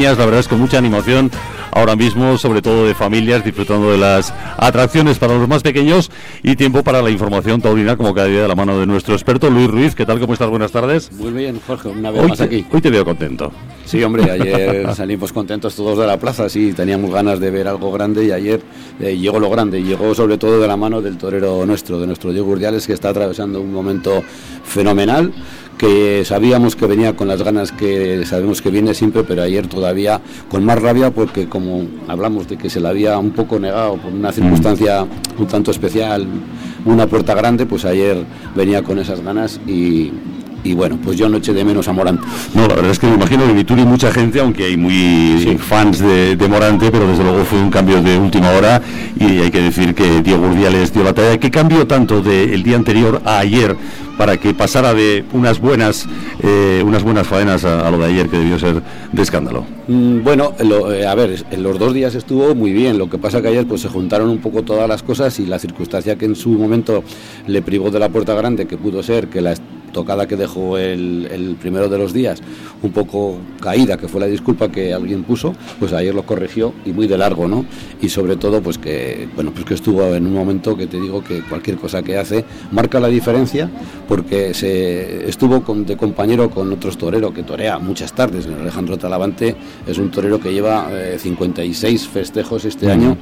La verdad es que mucha animación ahora mismo, sobre todo de familias disfrutando de las atracciones para los más pequeños y tiempo para la información taurina, como cada día de la mano de nuestro experto Luis Ruiz. ¿Qué tal? ¿Cómo estás? Buenas tardes. Muy bien, Jorge, una vez más aquí. Hoy te veo contento. Sí, hombre, ayer salimos contentos todos de la plaza, sí, teníamos ganas de ver algo grande y ayer llegó lo grande, llegó sobre todo de la mano del torero nuestro, de nuestro Diego Urdiales, que está atravesando un momento fenomenal, que sabíamos que venía con las ganas que sabemos que viene siempre, pero ayer todavía con más rabia, porque como hablamos de que se le había un poco negado por una circunstancia un tanto especial, una puerta grande, pues ayer venía con esas ganas y bueno, pues yo no eché de menos a Morante. No, la verdad es que me imagino que Vituri mucha gente, aunque hay muy fans de Morante, pero desde luego fue un cambio de última hora y hay que decir que Diego Urdiales dio la talla. ¿Qué cambió tanto del día anterior a ayer para que pasara de unas buenas faenas a lo de ayer, que debió ser de escándalo? Bueno, a ver, en los 2 días estuvo muy bien, lo que pasa que ayer pues se juntaron un poco todas las cosas y la circunstancia que en su momento le privó de la puerta grande, que pudo ser que la tocada que dejó el primero de los días un poco caída, que fue la disculpa que alguien puso, pues ayer lo corrigió y muy de largo, ¿no? Y sobre todo pues que que estuvo en un momento que te digo que cualquier cosa que hace marca la diferencia, porque estuvo de compañero con otros toreros que torea muchas tardes. Alejandro Talavante es un torero que lleva 56 festejos este año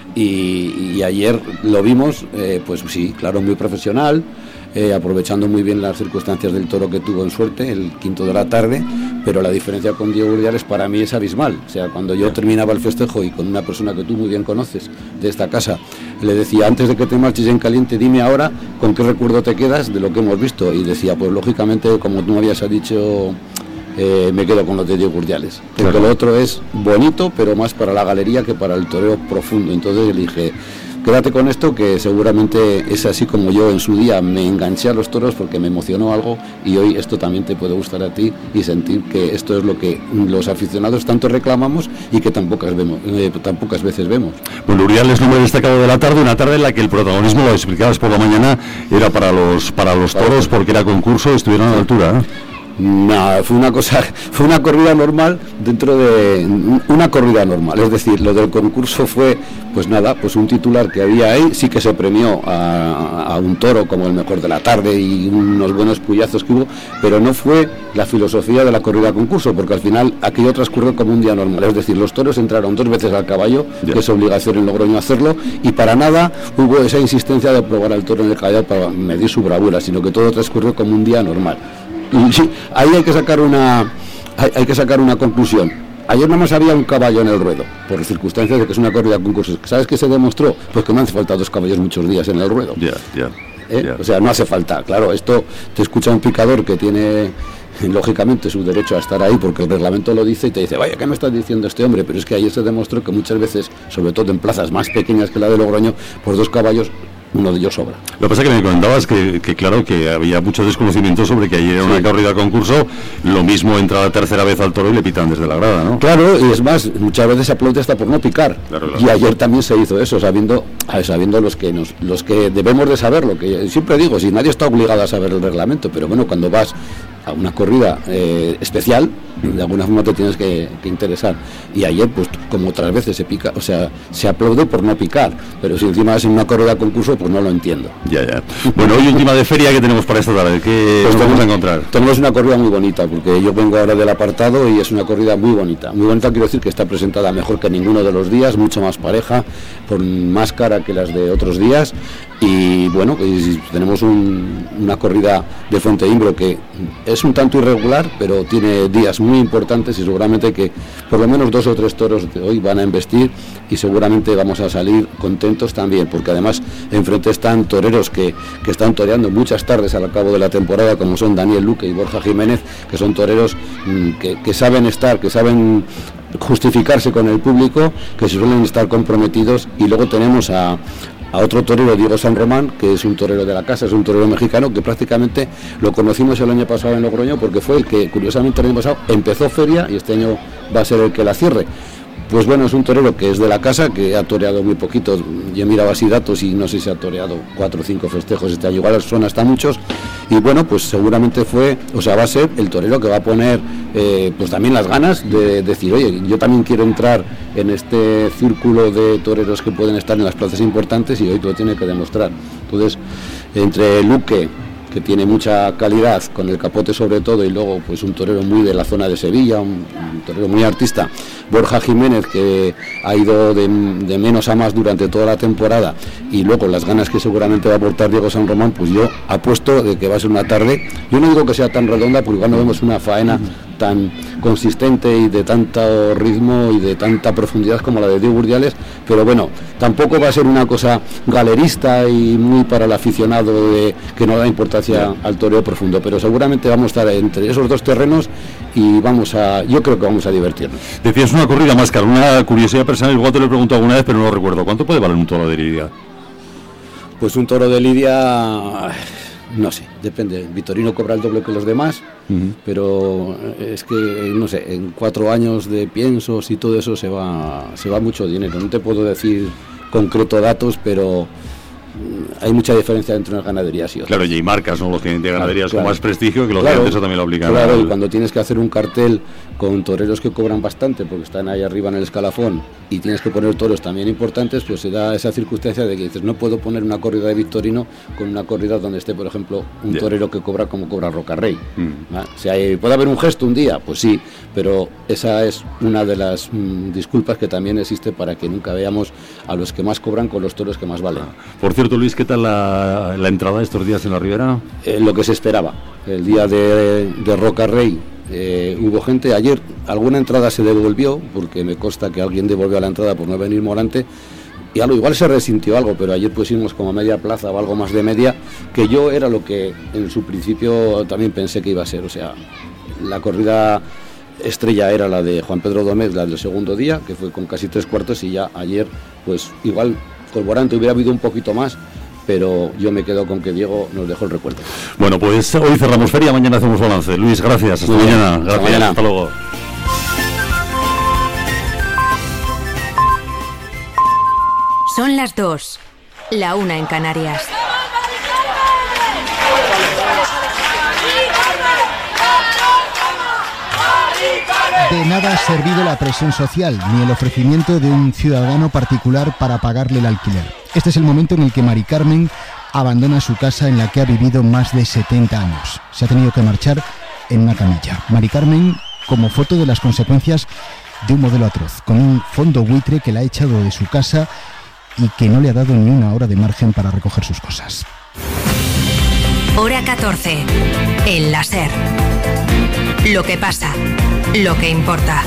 y ayer lo vimos, pues sí, claro, muy profesional, aprovechando muy bien las circunstancias del toro que tuvo en suerte, el quinto de la tarde, pero la diferencia con Diego Urdiales para mí es abismal. O sea, cuando yo terminaba el festejo y con una persona que tú muy bien conoces de esta casa, le decía, antes de que te marches en caliente, dime ahora con qué recuerdo te quedas de lo que hemos visto, y decía, pues lógicamente, como tú me habías dicho, me quedo con los de Diego Urdiales, porque claro, lo otro es bonito, pero más para la galería que para el toreo profundo. Entonces le dije, quédate con esto, que seguramente es así como yo en su día me enganché a los toros porque me emocionó algo, y hoy esto también te puede gustar a ti y sentir que esto es lo que los aficionados tanto reclamamos y que tan pocas veces vemos. Bueno, Urdiales, nombre destacado de la tarde, una tarde en la que el protagonismo, lo explicabas por la mañana, era para los toros, porque era concurso, estuvieron a la altura, ¿eh? No, fue una corrida normal dentro de una corrida normal, es decir, lo del concurso fue, pues nada, pues un titular que había ahí, sí que se premió a un toro como el mejor de la tarde y unos buenos puyazos que hubo, pero no fue la filosofía de la corrida concurso, porque al final aquello transcurrió como un día normal, es decir, los toros entraron 2 veces al caballo, que es obligación en Logroño hacerlo, y para nada hubo esa insistencia de probar al toro en el caballo para medir su bravura, sino que todo transcurrió como un día normal. Y sí, ahí hay que sacar una conclusión. Ayer nada más había un caballo en el ruedo, por circunstancias de que es una corrida de concursos. ¿Sabes qué se demostró? Pues que no hace falta 2 caballos muchos días en el ruedo. O sea, no hace falta. Claro, esto te escucha un picador que tiene lógicamente su derecho a estar ahí porque el reglamento lo dice, y te dice, vaya, ¿qué me estás diciendo este hombre? Pero es que ayer se demostró que muchas veces, sobre todo en plazas más pequeñas que la de Logroño, pues 2 caballos, uno de ellos sobra. Lo que pasa es que me comentabas que claro, que había mucho desconocimiento sobre que ayer era una corrida concurso, lo mismo entra la tercera vez al toro y le pitan desde la grada, ¿no? Claro, y es más, muchas veces se aplaude hasta por no picar. Claro. Y ayer también se hizo eso, sabiendo los que debemos de saberlo, que siempre digo, si nadie está obligado a saber el reglamento, pero bueno, cuando vas a una corrida especial, de alguna forma te tienes que interesar. Y ayer, pues como otras veces se pica, o sea, se aplaude por no picar, pero si encima es en una corrida concurso, pues no lo entiendo. Ya. Bueno, hoy última de feria que tenemos para esta tarde, ¿qué pues vamos a encontrar? Tenemos una corrida muy bonita, porque yo vengo ahora del apartado y es una corrida muy bonita. Muy bonita, quiero decir que está presentada mejor que ninguno de los días, mucho más pareja, con más cara que las de otros días. Y bueno, tenemos una corrida de Fuenteimbro que es un tanto irregular, pero tiene días muy importantes y seguramente que por lo menos 2 o 3 toros de hoy van a embestir y seguramente vamos a salir contentos también, porque además enfrente están toreros que están toreando muchas tardes al cabo de la temporada, como son Daniel Luque y Borja Jiménez, que son toreros que saben estar, que saben justificarse con el público, que suelen estar comprometidos. Y luego tenemos a otro torero, Diego San Román, que es un torero de la casa, es un torero mexicano que prácticamente lo conocimos el año pasado en Logroño, porque fue el que curiosamente el año pasado empezó feria y este año va a ser el que la cierre. Pues bueno, es un torero que es de la casa, que ha toreado muy poquito. Yo he mirado así datos y no sé si ha toreado 4 o 5 festejos este año, igual son hasta muchos, y bueno, pues seguramente va a ser el torero que va a poner pues también las ganas de decir, oye, yo también quiero entrar en este círculo de toreros que pueden estar en las plazas importantes y hoy lo tiene que demostrar. Entonces, entre Luque, que tiene mucha calidad, con el Capote sobre todo, y luego pues un torero muy de la zona de Sevilla, un torero muy artista, Borja Jiménez, que ha ido de menos a más durante toda la temporada, y luego las ganas que seguramente va a aportar Diego San Román, pues yo apuesto de que va a ser una tarde, yo no digo que sea tan redonda, porque igual no vemos una faena tan consistente y de tanto ritmo y de tanta profundidad como la de Diego Urdiales, pero bueno, tampoco va a ser una cosa galerista y muy para el aficionado que no da importancia al toreo profundo, pero seguramente vamos a estar entre esos dos terrenos y yo creo que vamos a divertirnos. Decías una corrida más cara, una curiosidad personal, igual te lo he preguntado alguna vez, pero no lo recuerdo. ¿Cuánto puede valer un toro de Lidia? Pues un toro de Lidia, no sé, depende. Vitorino cobra el doble que los demás, pero es que, no sé, en 4 años de piensos y todo eso se va mucho dinero. No te puedo decir concreto datos, pero hay mucha diferencia entre unas ganaderías y otras. Claro, y hay marcas, ¿no? Los que de ganaderías claro, con más prestigio, que los claro, de eso también lo obligan. Claro, y cuando tienes que hacer un cartel con toreros que cobran bastante, porque están ahí arriba en el escalafón, y tienes que poner toros también importantes, pues se da esa circunstancia de que dices, no puedo poner una corrida de Victorino con una corrida donde esté, por ejemplo, un torero que cobra como cobra Rocarrey. O sea, ¿puede haber un gesto un día? Pues sí, pero esa es una de las disculpas que también existe para que nunca veamos a los que más cobran con los toros que más valen. Por cierto, Luis, ¿qué tal la entrada de estos días en la Ribera? Lo que se esperaba. El día de Rocarrey hubo gente. Ayer alguna entrada se devolvió, porque me consta que alguien devolvió la entrada por no venir Morante, y igual se resintió algo, pero ayer pusimos como media plaza o algo más de media, que yo era lo que en su principio también pensé que iba a ser. O sea, la corrida estrella era la de Juan Pedro Domez, la del segundo día, que fue con casi 3/4, y ya ayer pues igual con Morante hubiera habido un poquito más, pero yo me quedo con que Diego nos dejó el recuerdo. Bueno, pues hoy cerramos feria, mañana hacemos balance. Luis, gracias. Hasta mañana. Gracias. Mañana. Hasta luego. Son las 2, la 1 en Canarias. De nada ha servido la presión social, ni el ofrecimiento de un ciudadano particular para pagarle el alquiler. Este es el momento en el que Mari Carmen abandona su casa en la que ha vivido más de 70 años. Se ha tenido que marchar en una camilla. Mari Carmen, como foto de las consecuencias de un modelo atroz, con un fondo buitre que la ha echado de su casa y que no le ha dado ni una hora de margen para recoger sus cosas. Hora 14. El láser. Lo que pasa, lo que importa.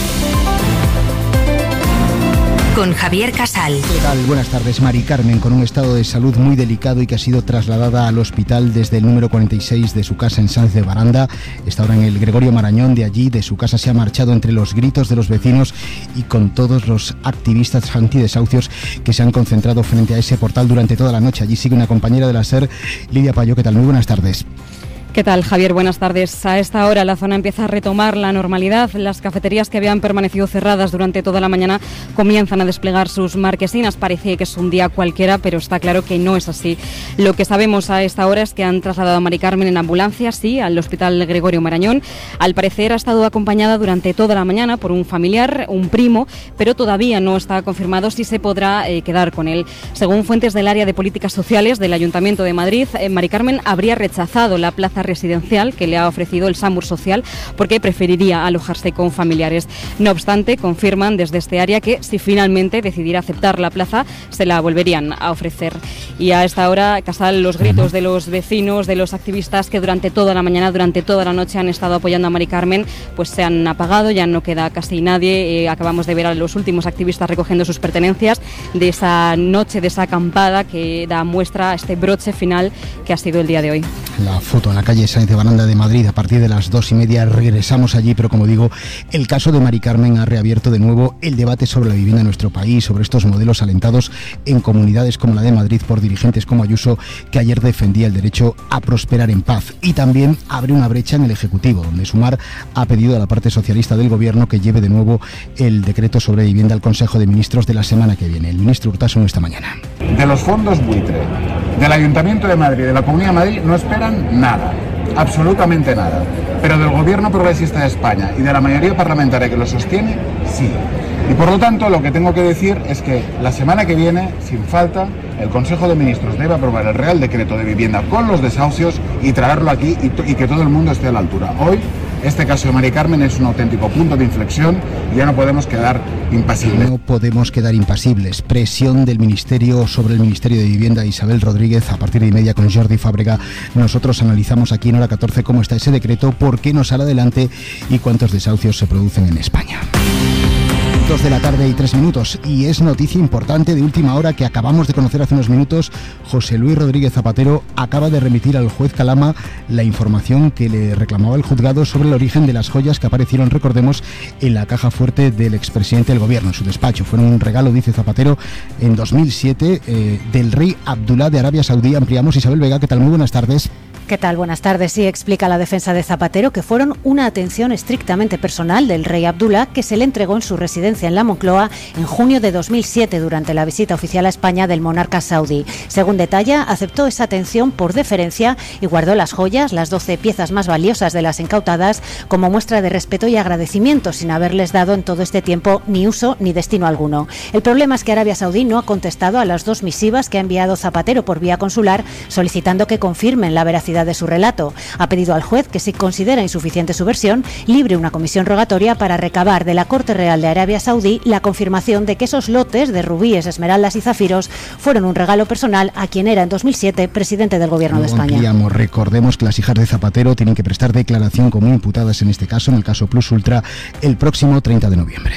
Con Javier Casal. ¿Qué tal? Buenas tardes. Mari Carmen, con un estado de salud muy delicado y que ha sido trasladada al hospital desde el número 46 de su casa en Sáenz de Baranda. Está ahora en el Gregorio Marañón. De allí, de su casa, se ha marchado entre los gritos de los vecinos y con todos los activistas antidesahucios que se han concentrado frente a ese portal durante toda la noche. Allí sigue una compañera de la SER, Lidia Payó. ¿Qué tal? Muy buenas tardes. ¿Qué tal, Javier? Buenas tardes. A esta hora la zona empieza a retomar la normalidad. Las cafeterías que habían permanecido cerradas durante toda la mañana comienzan a desplegar sus marquesinas. Parece que es un día cualquiera, pero está claro que no es así. Lo que sabemos a esta hora es que han trasladado a Mari Carmen en ambulancia, sí, al Hospital Gregorio Marañón. Al parecer ha estado acompañada durante toda la mañana por un familiar, un primo, pero todavía no está confirmado si se podrá quedar con él. Según fuentes del área de políticas sociales del Ayuntamiento de Madrid, Mari Carmen habría rechazado la plaza residencial que le ha ofrecido el SAMUR Social porque preferiría alojarse con familiares. No obstante, confirman desde este área que si finalmente decidiera aceptar la plaza, se la volverían a ofrecer. Y a esta hora, Casal, los gritos de los vecinos, de los activistas que durante toda la mañana, durante toda la noche han estado apoyando a Mari Carmen, pues se han apagado, ya no queda casi nadie. Acabamos de ver a los últimos activistas recogiendo sus pertenencias de esa noche, de esa acampada que da muestra a este broche final que ha sido el día de hoy. La foto en la calle Sáenz de Baranda de Madrid a partir de las 2:30 regresamos allí, pero como digo, el caso de Mari Carmen ha reabierto de nuevo el debate sobre la vivienda en nuestro país, sobre estos modelos alentados en comunidades como la de Madrid por dirigentes como Ayuso, que ayer defendía el derecho a prosperar en paz, y también abre una brecha en el Ejecutivo, donde Sumar ha pedido a la parte socialista del Gobierno que lleve de nuevo el decreto sobre vivienda al Consejo de Ministros de la semana que viene. El ministro Urtasun esta mañana. De los fondos buitre, del Ayuntamiento de Madrid, de la Comunidad de Madrid, no esperan nada, absolutamente nada. Pero del Gobierno Progresista de España y de la mayoría parlamentaria que lo sostiene, sí. Y por lo tanto, lo que tengo que decir es que la semana que viene, sin falta, el Consejo de Ministros debe aprobar el Real Decreto de Vivienda con los desahucios y traerlo aquí y que todo el mundo esté a la altura. Hoy, este caso de Mari Carmen es un auténtico punto de inflexión y ya no podemos quedar impasibles. No podemos quedar impasibles. Presión del Ministerio sobre el Ministerio de Vivienda. Isabel Rodríguez, a partir de 1:30 con Jordi Fábrega. Nosotros analizamos aquí en Hora 14 cómo está ese decreto, por qué no sale adelante y cuántos desahucios se producen en España. 2 de la tarde y 3 minutos, y es noticia importante de última hora que acabamos de conocer hace unos minutos. José Luis Rodríguez Zapatero acaba de remitir al juez Calama la información que le reclamaba el juzgado sobre el origen de las joyas que aparecieron, recordemos, en la caja fuerte del expresidente del gobierno, en su despacho. Fueron un regalo, dice Zapatero, en 2007 del rey Abdulá de Arabia Saudí. Ampliamos. Isabel Vega, ¿qué tal? Muy buenas tardes. ¿Qué tal? Buenas tardes. Sí, explica la defensa de Zapatero que fueron una atención estrictamente personal del rey Abdulá, que se le entregó en su residencia en la Moncloa en junio de 2007 durante la visita oficial a España del monarca saudí. Según detalla, aceptó esa atención por deferencia y guardó las joyas, las 12 piezas más valiosas de las incautadas, como muestra de respeto y agradecimiento, sin haberles dado en todo este tiempo ni uso ni destino alguno. El problema es que Arabia Saudí no ha contestado a las 2 misivas que ha enviado Zapatero por vía consular, solicitando que confirmen la veracidad de su relato. Ha pedido al juez que, si considera insuficiente su versión, libre una comisión rogatoria para recabar de la Corte Real de Arabia Saudí la confirmación de que esos lotes de rubíes, esmeraldas y zafiros fueron un regalo personal a quien era en 2007 presidente del Gobierno de España. Recordemos que las hijas de Zapatero tienen que prestar declaración como imputadas en este caso, en el caso Plus Ultra, el próximo 30 de noviembre.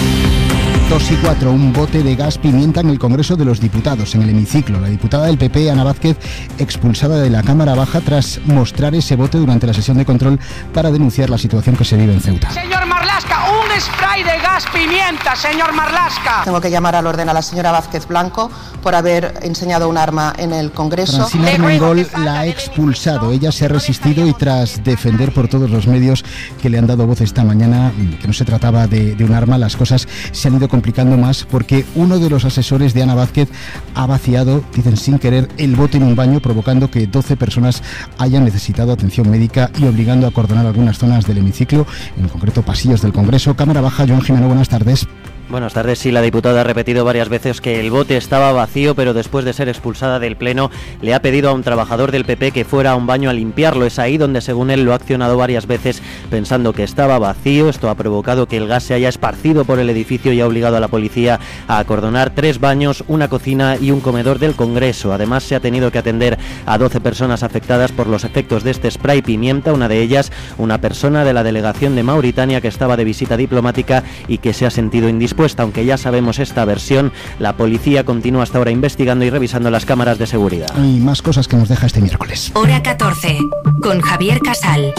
2:04, un bote de gas pimienta en el Congreso de los Diputados, en el hemiciclo. La diputada del PP, Ana Vázquez, expulsada de la Cámara Baja tras mostrar ese bote durante la sesión de control para denunciar la situación que se vive en Ceuta. Señor Marlaska, un spray de gas pimienta, señor Marlaska. Tengo que llamar al orden a la señora Vázquez Blanco por haber enseñado un arma en el Congreso. Francina Armengol la ha expulsado. Ella se ha resistido y, tras defender por todos los medios que le han dado voz esta mañana que no se trataba de un arma, las cosas se han ido complicando más porque uno de los asesores de Ana Vázquez ha vaciado, dicen sin querer, el bote en un baño, provocando que 12 personas hayan necesitado atención médica y obligando a acordonar algunas zonas del hemiciclo, en concreto pasillos del Congreso. Cámara Baja, Joan Jimeno, buenas tardes. Buenas tardes. Sí, la diputada ha repetido varias veces que el bote estaba vacío, pero después de ser expulsada del Pleno le ha pedido a un trabajador del PP que fuera a un baño a limpiarlo. Es ahí donde, según él, lo ha accionado varias veces pensando que estaba vacío. Esto ha provocado que el gas se haya esparcido por el edificio y ha obligado a la policía a acordonar 3 baños, una cocina y un comedor del Congreso. Además, se ha tenido que atender a 12 personas afectadas por los efectos de este spray pimienta, una de ellas una persona de la delegación de Mauritania que estaba de visita diplomática y que se ha sentido indispuesta. Aunque ya sabemos esta versión, la policía continúa hasta ahora investigando y revisando las cámaras de seguridad. Y más cosas que nos deja este miércoles. Hora 14, con Javier Casal.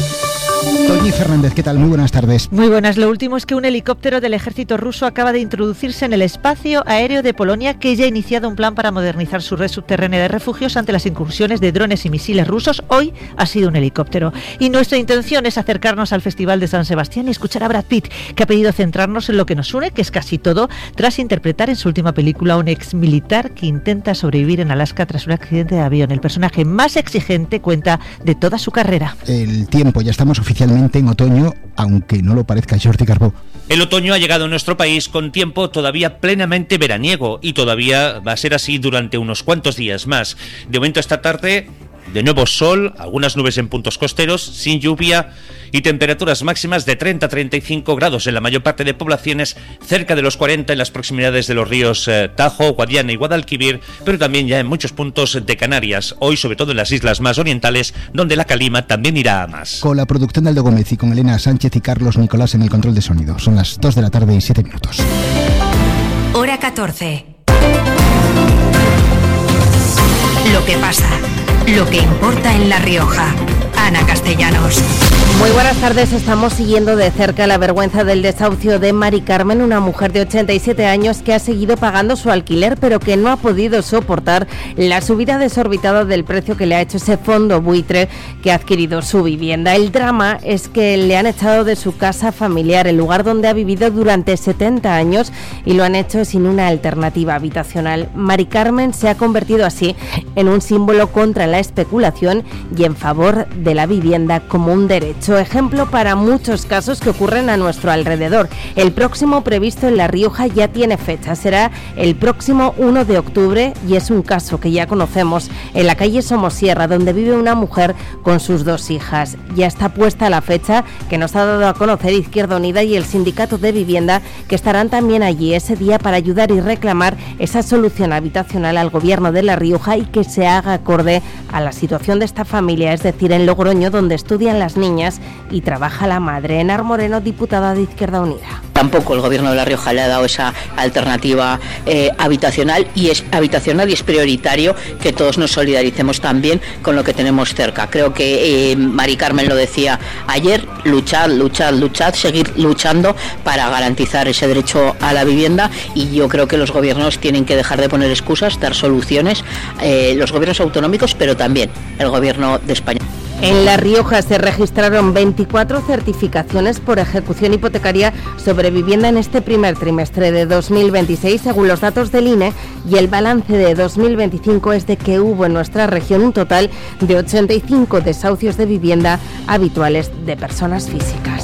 Toñi Fernández, ¿qué tal? Muy buenas tardes. Muy buenas. Lo último es que un helicóptero del ejército ruso acaba de introducirse en el espacio aéreo de Polonia, que ya ha iniciado un plan para modernizar su red subterránea de refugios ante las incursiones de drones y misiles rusos. Hoy ha sido un helicóptero. Y nuestra intención es acercarnos al Festival de San Sebastián y escuchar a Brad Pitt, que ha pedido centrarnos en lo que nos une, que es casi todo, tras interpretar en su última película a un ex militar que intenta sobrevivir en Alaska tras un accidente de avión. El personaje más exigente, cuenta, de toda su carrera. El tiempo, ya estamos oficialmente en otoño, aunque no lo parezca. Jordi Carbó. El otoño ha llegado a nuestro país con tiempo todavía plenamente veraniego y todavía va a ser así durante unos cuantos días más. De momento, esta tarde, de nuevo sol, algunas nubes en puntos costeros, sin lluvia y temperaturas máximas de 30 a 35 grados en la mayor parte de poblaciones, cerca de los 40 en las proximidades de los ríos Tajo, Guadiana y Guadalquivir, pero también ya en muchos puntos de Canarias, hoy sobre todo en las islas más orientales, donde la calima también irá a más. Con la producción de Aldo Gómez y con Elena Sánchez y Carlos Nicolás en el control de sonido. Son las 2 de la tarde y 7 minutos. Hora 14. Lo que pasa, lo que importa en La Rioja. Ana Castellanos. Muy buenas tardes. Estamos siguiendo de cerca la vergüenza del desahucio de Mari Carmen, una mujer de 87 años que ha seguido pagando su alquiler, pero que no ha podido soportar la subida desorbitada del precio que le ha hecho ese fondo buitre que ha adquirido su vivienda. El drama es que le han echado de su casa familiar, el lugar donde ha vivido durante 70 años, y lo han hecho sin una alternativa habitacional. Mari Carmen se ha convertido así en un símbolo contra la especulación y en favor de la vivienda como un derecho. Ejemplo para muchos casos que ocurren a nuestro alrededor. El próximo previsto en La Rioja ya tiene fecha, será el próximo 1 de octubre y es un caso que ya conocemos en la calle Somosierra, donde vive una mujer con sus 2 hijas. Ya está puesta la fecha que nos ha dado a conocer Izquierda Unida y el Sindicato de Vivienda, que estarán también allí ese día para ayudar y reclamar esa solución habitacional al gobierno de La Rioja y que se haga acorde a la situación de esta familia, es decir, en Logroño, donde estudian las niñas y trabaja la madre. Enar Moreno, diputada de Izquierda Unida. Tampoco el gobierno de La Rioja le ha dado esa alternativa habitacional y es prioritario que todos nos solidaricemos también con lo que tenemos cerca. Creo que Mari Carmen lo decía ayer, luchad, seguir luchando para garantizar ese derecho a la vivienda, y yo creo que los gobiernos tienen que dejar de poner excusas, dar soluciones, los gobiernos autonómicos, pero también el gobierno de España. En La Rioja se registraron 24 certificaciones por ejecución hipotecaria sobre vivienda en este primer trimestre de 2026, según los datos del INE, y el balance de 2025 es de que hubo en nuestra región un total de 85 desahucios de vivienda habituales de personas físicas.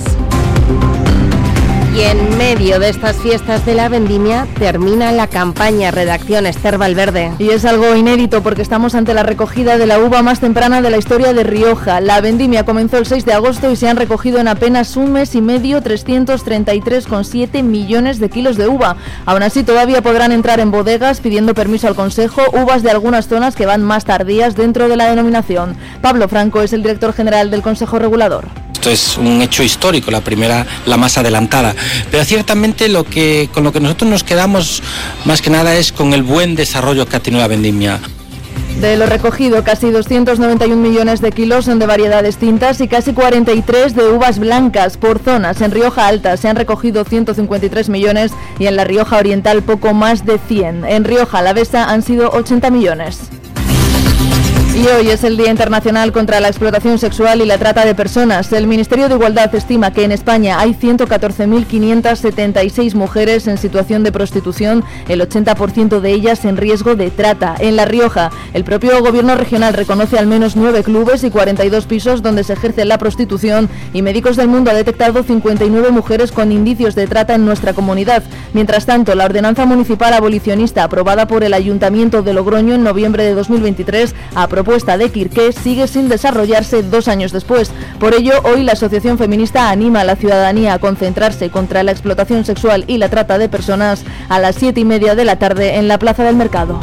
Y en medio de estas fiestas de la vendimia termina la campaña. Redacción Esther Valverde. Y es algo inédito porque estamos ante la recogida de la uva más temprana de la historia de Rioja. La vendimia comenzó el 6 de agosto y se han recogido en apenas un mes y medio 333,7 millones de kilos de uva. Aún así todavía podrán entrar en bodegas pidiendo permiso al Consejo uvas de algunas zonas que van más tardías dentro de la denominación. Pablo Franco es el director general del Consejo Regulador. Esto es un hecho histórico, la más adelantada, pero ciertamente con lo que nosotros nos quedamos más que nada es con el buen desarrollo que ha tenido la vendimia. De lo recogido, casi 291 millones de kilos son de variedades tintas y casi 43 de uvas blancas por zonas. En Rioja Alta se han recogido 153 millones y en la Rioja Oriental poco más de 100. En Rioja Alavesa han sido 80 millones. Y hoy es el Día Internacional contra la Explotación Sexual y la Trata de Personas. El Ministerio de Igualdad estima que en España hay 114.576 mujeres en situación de prostitución, el 80% de ellas en riesgo de trata. En La Rioja, el propio Gobierno regional reconoce al menos 9 clubes y 42 pisos donde se ejerce la prostitución, y Médicos del Mundo ha detectado 59 mujeres con indicios de trata en nuestra comunidad. Mientras tanto, la ordenanza municipal abolicionista aprobada por el Ayuntamiento de Logroño en noviembre de 2023 a propuesta de Quirqué sigue sin desarrollarse 2 años después. Por ello, hoy la Asociación Feminista anima a la ciudadanía a concentrarse contra la explotación sexual y la trata de personas a las 7:30 de la tarde en la Plaza del Mercado.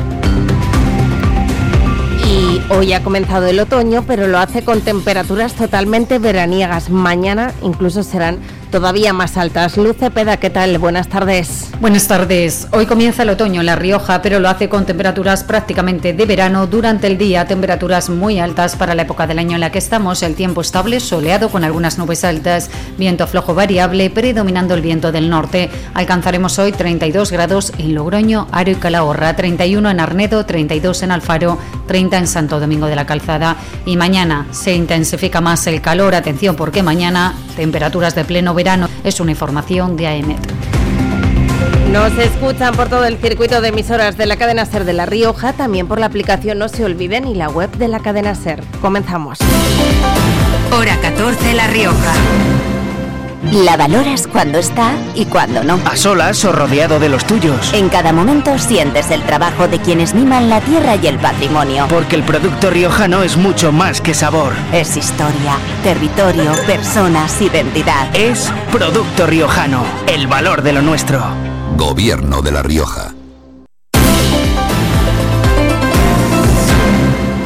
Y hoy ha comenzado el otoño, pero lo hace con temperaturas totalmente veraniegas. Mañana incluso serán todavía más altas. Luz Cepeda, ¿qué tal? Buenas tardes. Buenas tardes. Hoy comienza el otoño en La Rioja, pero lo hace con temperaturas prácticamente de verano durante el día, temperaturas muy altas para la época del año en la que estamos. El tiempo estable, soleado con algunas nubes altas, viento flojo variable, predominando el viento del norte. Alcanzaremos hoy 32 grados en Logroño, Haro y Calahorra, 31 en Arnedo, 32 en Alfaro, 30 en Santo Domingo de la Calzada. Y mañana se intensifica más el calor. Atención, porque mañana temperaturas de pleno verano. Es una información de AEMET. Nos escuchan por todo el circuito de emisoras de la cadena SER de La Rioja, también por la aplicación No Se Olviden y la web de la cadena SER. Comenzamos. Hora 14, La Rioja. La valoras cuando está y cuando no. A solas o rodeado de los tuyos. En cada momento sientes el trabajo de quienes miman la tierra y el patrimonio. Porque el producto riojano es mucho más que sabor. Es historia, territorio, personas, identidad. Es producto riojano, el valor de lo nuestro. Gobierno de La Rioja.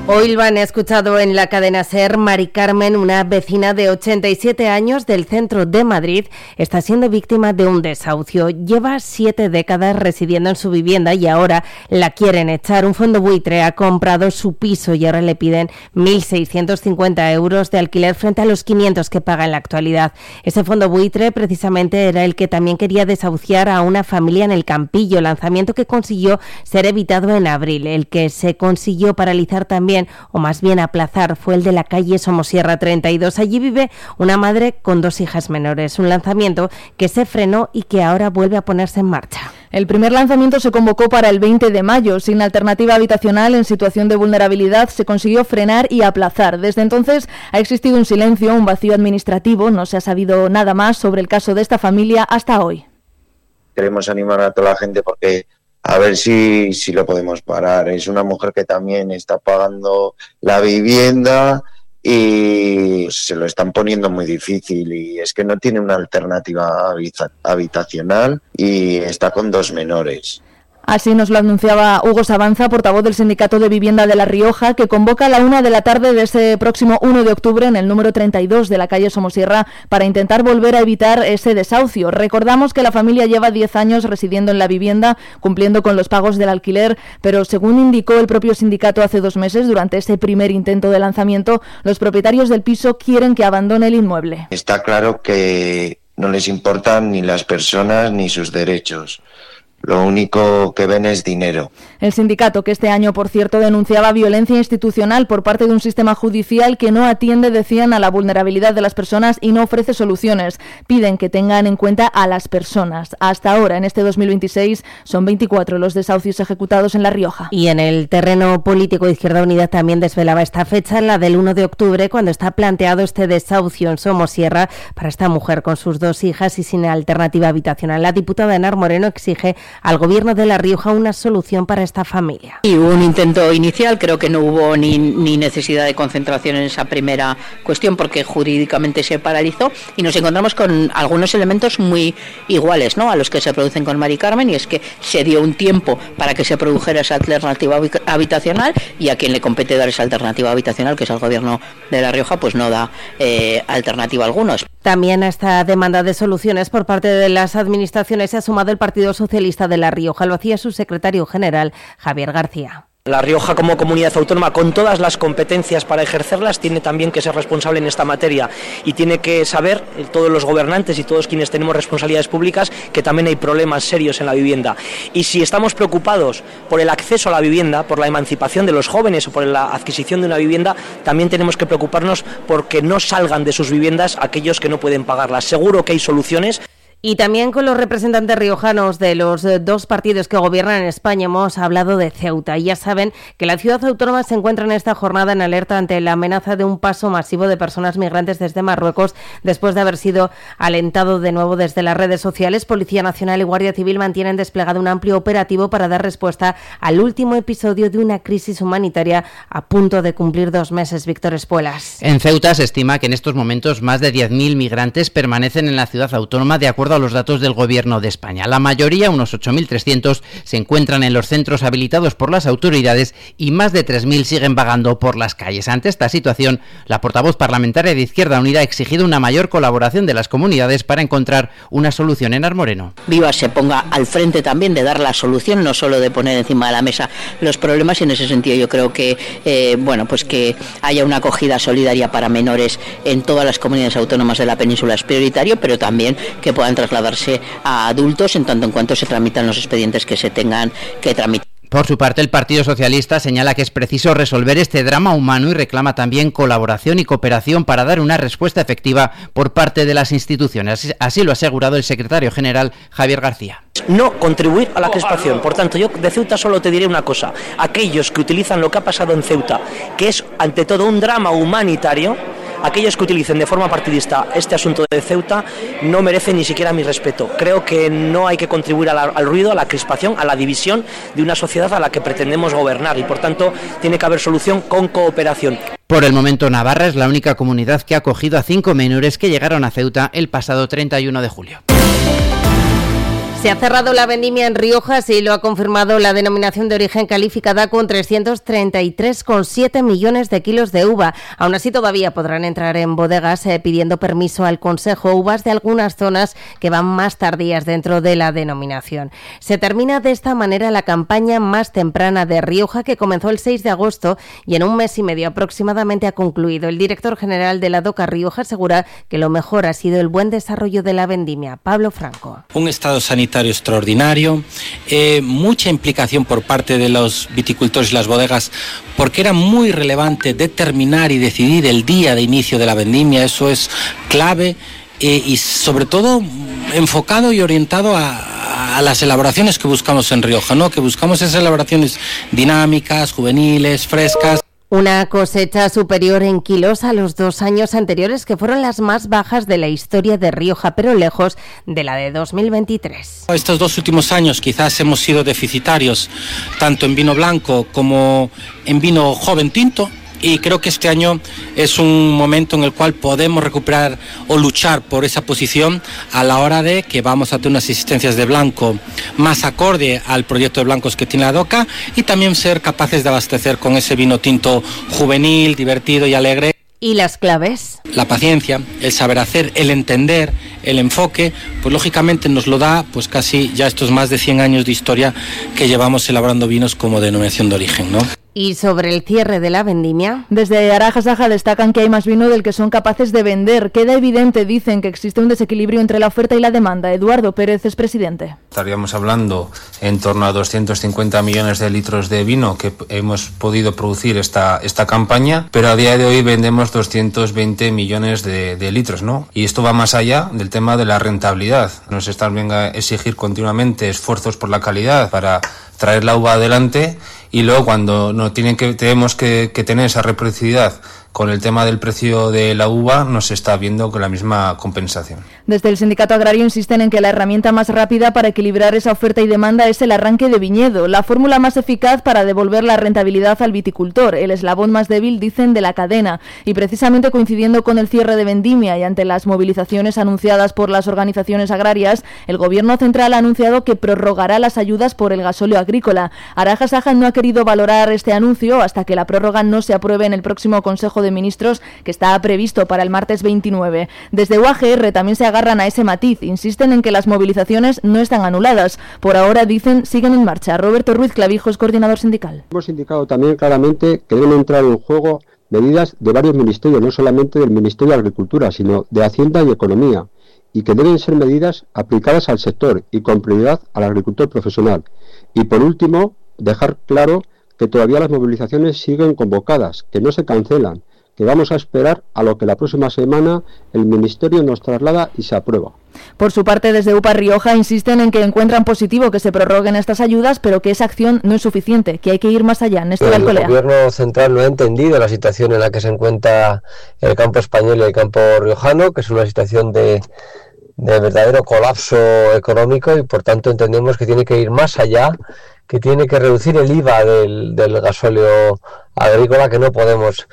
Hoy lo han escuchado en la cadena SER. Mari Carmen, una vecina de 87 años del centro de Madrid, está siendo víctima de un desahucio. Lleva 7 décadas residiendo en su vivienda y ahora la quieren echar. Un fondo buitre ha comprado su piso y ahora le piden 1.650 euros de alquiler frente a los 500 que paga en la actualidad. Ese fondo buitre precisamente era el que también quería desahuciar a una familia en el Campillo, lanzamiento que consiguió ser evitado en abril. El que se consiguió paralizar también, o más bien aplazar, fue el de la calle Somosierra 32. Allí vive una madre con 2 hijas menores. Un lanzamiento que se frenó y que ahora vuelve a ponerse en marcha. El primer lanzamiento se convocó para el 20 de mayo. Sin alternativa habitacional en situación de vulnerabilidad se consiguió frenar y aplazar. Desde entonces ha existido un silencio, un vacío administrativo. No se ha sabido nada más sobre el caso de esta familia hasta hoy. Queremos animar a toda la gente porque a ver si lo podemos parar. Es una mujer que también está pagando la vivienda y se lo están poniendo muy difícil y es que no tiene una alternativa habitacional y está con 2 menores. Así nos lo anunciaba Hugo Sabanza, portavoz del Sindicato de Vivienda de La Rioja, que convoca a la 1 p.m. de este próximo 1 de octubre en el número 32 de la calle Somosierra para intentar volver a evitar ese desahucio. Recordamos que la familia lleva 10 años residiendo en la vivienda, cumpliendo con los pagos del alquiler, pero según indicó el propio sindicato hace 2 meses, durante ese primer intento de lanzamiento, los propietarios del piso quieren que abandone el inmueble. Está claro que no les importan ni las personas ni sus derechos. Lo único que ven es dinero. El sindicato, que este año, por cierto, denunciaba violencia institucional por parte de un sistema judicial que no atiende, decían, a la vulnerabilidad de las personas y no ofrece soluciones. Piden que tengan en cuenta a las personas. Hasta ahora, en este 2026, son 24 los desahucios ejecutados en La Rioja. Y en el terreno político, Izquierda Unida también desvelaba esta fecha, la del 1 de octubre, cuando está planteado este desahucio en Somosierra para esta mujer con sus 2 hijas y sin alternativa habitacional. La diputada Enar Moreno exige al Gobierno de La Rioja una solución para esta familia. Y hubo un intento inicial, creo que no hubo ni necesidad de concentración en esa primera cuestión porque jurídicamente se paralizó y nos encontramos con algunos elementos muy iguales, ¿no?, a los que se producen con Mari Carmen, y es que se dio un tiempo para que se produjera esa alternativa habitacional y a quien le compete dar esa alternativa habitacional, que es el Gobierno de La Rioja, pues no da alternativa alguna. También a esta demanda de soluciones por parte de las administraciones se ha sumado el Partido Socialista de La Rioja. Lo hacía su secretario general, Javier García. La Rioja, como comunidad autónoma, con todas las competencias para ejercerlas, tiene también que ser responsable en esta materia y tiene que saber, todos los gobernantes y todos quienes tenemos responsabilidades públicas, que también hay problemas serios en la vivienda. Y si estamos preocupados por el acceso a la vivienda, por la emancipación de los jóvenes o por la adquisición de una vivienda, también tenemos que preocuparnos porque no salgan de sus viviendas aquellos que no pueden pagarlas. Seguro que hay soluciones. Y también con los representantes riojanos de los 2 partidos que gobiernan en España hemos hablado de Ceuta. Y ya saben que la ciudad autónoma se encuentra en esta jornada en alerta ante la amenaza de un paso masivo de personas migrantes desde Marruecos después de haber sido alentado de nuevo desde las redes sociales. Policía Nacional y Guardia Civil mantienen desplegado un amplio operativo para dar respuesta al último episodio de una crisis humanitaria a punto de cumplir 2 meses. Víctor Espuelas. En Ceuta se estima que en estos momentos más de 10.000 migrantes permanecen en la ciudad autónoma de acuerdo a los datos del Gobierno de España. La mayoría, unos 8.300, se encuentran en los centros habilitados por las autoridades y más de 3.000 siguen vagando por las calles. Ante esta situación, la portavoz parlamentaria de Izquierda Unida ha exigido una mayor colaboración de las comunidades para encontrar una solución. Enar Moreno. Viva se ponga al frente también de dar la solución, no solo de poner encima de la mesa los problemas, y en ese sentido yo creo que pues que haya una acogida solidaria para menores en todas las comunidades autónomas de la península es prioritario, pero también que puedan trasladarse a adultos en tanto en cuanto se tramitan los expedientes que se tengan que tramitar. Por su parte, el Partido Socialista señala que es preciso resolver este drama humano y reclama también colaboración y cooperación para dar una respuesta efectiva por parte de las instituciones. Así lo ha asegurado el secretario general Javier García. No contribuir a la crispación. Por tanto, yo de Ceuta solo te diré una cosa. Aquellos que utilizan lo que ha pasado en Ceuta, que es ante todo un drama humanitario, aquellos que utilicen de forma partidista este asunto de Ceuta no merecen ni siquiera mi respeto. Creo que no hay que contribuir al ruido, a la crispación, a la división de una sociedad a la que pretendemos gobernar y por tanto tiene que haber solución con cooperación. Por el momento, Navarra es la única comunidad que ha acogido a 5 menores que llegaron a Ceuta el pasado 31 de julio. Se ha cerrado la vendimia en Rioja, así lo ha confirmado la denominación de origen calificada con 333,7 millones de kilos de uva. Aún así todavía podrán entrar en bodegas pidiendo permiso al Consejo uvas de algunas zonas que van más tardías dentro de la denominación. Se termina de esta manera la campaña más temprana de Rioja, que comenzó el 6 de agosto y en un mes y medio aproximadamente ha concluido. El director general de la DOCA Rioja asegura que lo mejor ha sido el buen desarrollo de la vendimia. Pablo Franco. Un estado sanitario extraordinario, mucha implicación por parte de los viticultores y las bodegas, porque era muy relevante determinar y decidir el día de inicio de la vendimia. Eso es clave y sobre todo enfocado y orientado a las elaboraciones que buscamos en Rioja, ¿no? Que buscamos esas elaboraciones dinámicas, juveniles, frescas. Una cosecha superior en kilos a los 2 años anteriores, que fueron las más bajas de la historia de Rioja, pero lejos de la de 2023. Estos 2 últimos años quizás hemos sido deficitarios, tanto en vino blanco como en vino joven tinto. Y creo que este año es un momento en el cual podemos recuperar o luchar por esa posición a la hora de que vamos a tener unas existencias de blanco más acorde al proyecto de blancos que tiene la DOCA y también ser capaces de abastecer con ese vino tinto juvenil, divertido y alegre. ¿Y las claves? La paciencia, el saber hacer, el entender, el enfoque, pues lógicamente nos lo da pues casi ya estos más de 100 años de historia que llevamos elaborando vinos como denominación de origen, ¿no? ¿Y sobre el cierre de la vendimia? Desde Araja Saja destacan que hay más vino del que son capaces de vender. Queda evidente, dicen, que existe un desequilibrio entre la oferta y la demanda. Eduardo Pérez es presidente. Estaríamos hablando en torno a 250 millones de litros de vino que hemos podido producir esta campaña, pero a día de hoy vendemos 220 millones de litros, ¿no? Y esto va más allá del tema de la rentabilidad. Nos están viendo a exigir continuamente esfuerzos por la calidad para traer la uva adelante, y luego cuando tenemos que tener esa reciprocidad con el tema del precio de la uva, no se está viendo con la misma compensación. Desde el sindicato agrario insisten en que la herramienta más rápida para equilibrar esa oferta y demanda es el arranque de viñedo, la fórmula más eficaz para devolver la rentabilidad al viticultor, el eslabón más débil, dicen, de la cadena. Y precisamente coincidiendo con el cierre de vendimia y ante las movilizaciones anunciadas por las organizaciones agrarias, el Gobierno central ha anunciado que prorrogará las ayudas por el gasóleo agrícola. Araja Saja no ha querido valorar este anuncio hasta que la prórroga no se apruebe en el próximo Consejo de Ministros, que está previsto para el martes 29. Desde UAGR también se agarran a ese matiz, insisten en que las movilizaciones no están anuladas. Por ahora, dicen, siguen en marcha. Roberto Ruiz Clavijos, coordinador sindical. Hemos indicado también claramente que deben entrar en juego medidas de varios ministerios, no solamente del Ministerio de Agricultura, sino de Hacienda y Economía, y que deben ser medidas aplicadas al sector y con prioridad al agricultor profesional. Y por último, dejar claro que todavía las movilizaciones siguen convocadas, que no se cancelan, que vamos a esperar a lo que la próxima semana el Ministerio nos traslada y se aprueba. Por su parte, desde UPA Rioja insisten en que encuentran positivo que se prorroguen estas ayudas, pero que esa acción no es suficiente, que hay que ir más allá. Néstor Alcolea. El Gobierno central no ha entendido la situación en la que se encuentra el campo español y el campo riojano, que es una situación de verdadero colapso económico, y por tanto entendemos que tiene que ir más allá, que tiene que reducir el IVA del gasóleo agrícola, que no podemos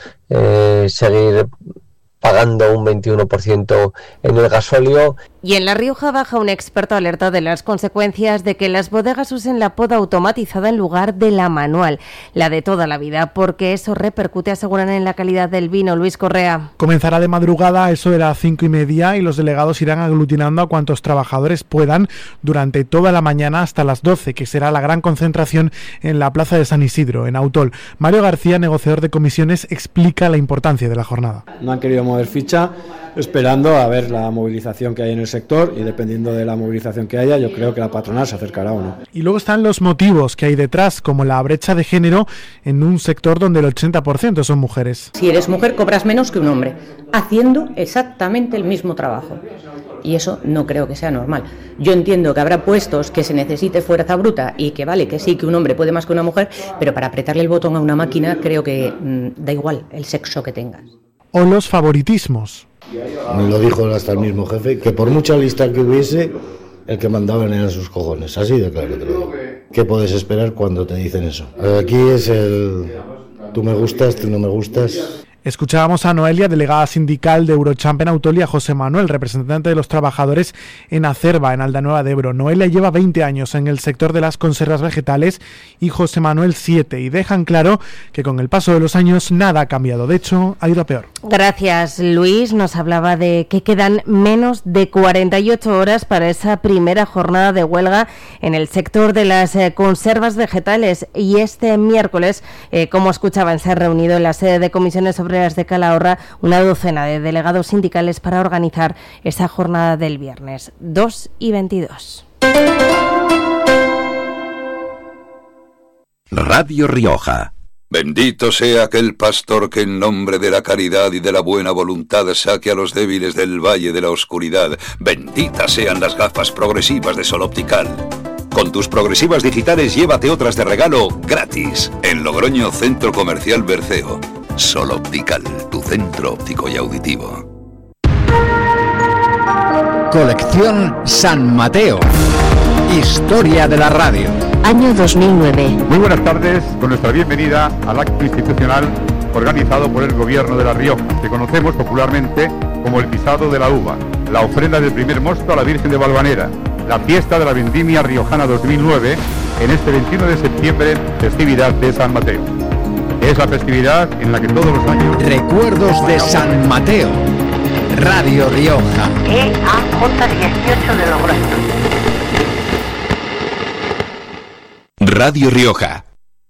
seguir pagando un 21% en el gasóleo. Y en La Rioja Baja, un experto alerta de las consecuencias de que las bodegas usen la poda automatizada en lugar de la manual, la de toda la vida, porque eso repercute, aseguran, en la calidad del vino. Luis Correa. Comenzará de madrugada, eso de las 5:30, y los delegados irán aglutinando a cuantos trabajadores puedan durante toda la mañana hasta las 12, que será la gran concentración en la plaza de San Isidro, en Autol. Mario García, negociador de comisiones, explica la importancia de la jornada. No han querido mover ficha, esperando a ver la movilización que hay en el sector, y dependiendo de la movilización que haya, yo creo que la patronal se acercará o no. Y luego están los motivos que hay detrás, como la brecha de género en un sector donde el 80% son mujeres. Si eres mujer, cobras menos que un hombre, haciendo exactamente el mismo trabajo. Y eso no creo que sea normal. Yo entiendo que habrá puestos que se necesite fuerza bruta y que vale que sí, que un hombre puede más que una mujer, pero para apretarle el botón a una máquina creo que da igual el sexo que tengas. O los favoritismos. Me lo dijo hasta el mismo jefe, que por mucha lista que hubiese, el que mandaban eran sus cojones. Así de claro te lo digo. ¿Qué puedes esperar cuando te dicen eso? Aquí es el tú me gustas, tú no me gustas. Escuchábamos a Noelia, delegada sindical de Eurochamp en Autol, y a José Manuel, representante de los trabajadores en Acerba, en Aldanueva de Ebro. Noelia lleva 20 años en el sector de las conservas vegetales y José Manuel 7, y dejan claro que con el paso de los años nada ha cambiado. De hecho, ha ido a peor. Gracias, Luis. Nos hablaba de que quedan menos de 48 horas para esa primera jornada de huelga en el sector de las conservas vegetales, y este miércoles, como escuchaban, se ha reunido en la sede de Comisiones Obreras de Calahorra una docena de delegados sindicales para organizar esa jornada del viernes 2 y 22. Radio Rioja. Bendito sea aquel pastor que en nombre de la caridad y de la buena voluntad saque a los débiles del valle de la oscuridad. Benditas sean las gafas progresivas de Sol Optical. Con tus progresivas digitales llévate otras de regalo gratis. En Logroño, Centro Comercial Berceo. Sol Optical, tu centro óptico y auditivo. Colección San Mateo. Historia de la radio. Año 2009. Muy buenas tardes, con nuestra bienvenida al acto institucional organizado por el Gobierno de La Rioja, que conocemos popularmente como el pisado de la uva, la ofrenda del primer mosto a la Virgen de Valvanera, la fiesta de la Vendimia Riojana 2009, en este 21 de septiembre, festividad de San Mateo. Es la festividad en la que todos los años... Recuerdos de San Mateo. Radio Rioja. EAJ18 de Logroño. Radio Rioja.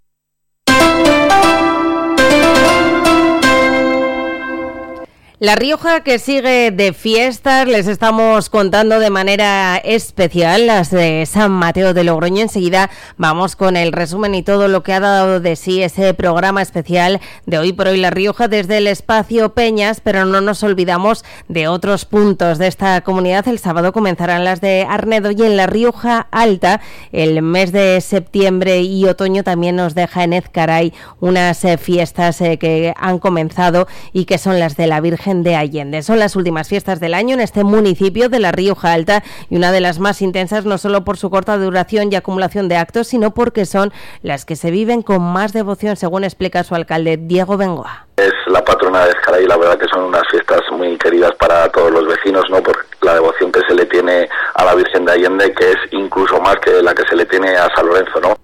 La Rioja, que sigue de fiestas, les estamos contando de manera especial las de San Mateo de Logroño. Enseguida vamos con el resumen y todo lo que ha dado de sí ese programa especial de Hoy por Hoy La Rioja desde el espacio Peñas, pero no nos olvidamos de otros puntos de esta comunidad. El sábado comenzarán las de Arnedo, y en La Rioja Alta el mes de septiembre y otoño también nos deja en Ezcaray unas fiestas que han comenzado y que son las de la Virgen de Allende. Son las últimas fiestas del año en este municipio de La Rioja Alta, y una de las más intensas, no solo por su corta duración y acumulación de actos, sino porque son las que se viven con más devoción, según explica su alcalde Diego Bengoa. Es la patrona de Ezcaray, la verdad que son unas fiestas muy queridas para todos los vecinos, ¿no? Por la devoción que se le tiene a la Virgen de Allende, que es incluso más que la que se le tiene a San Lorenzo, ¿no?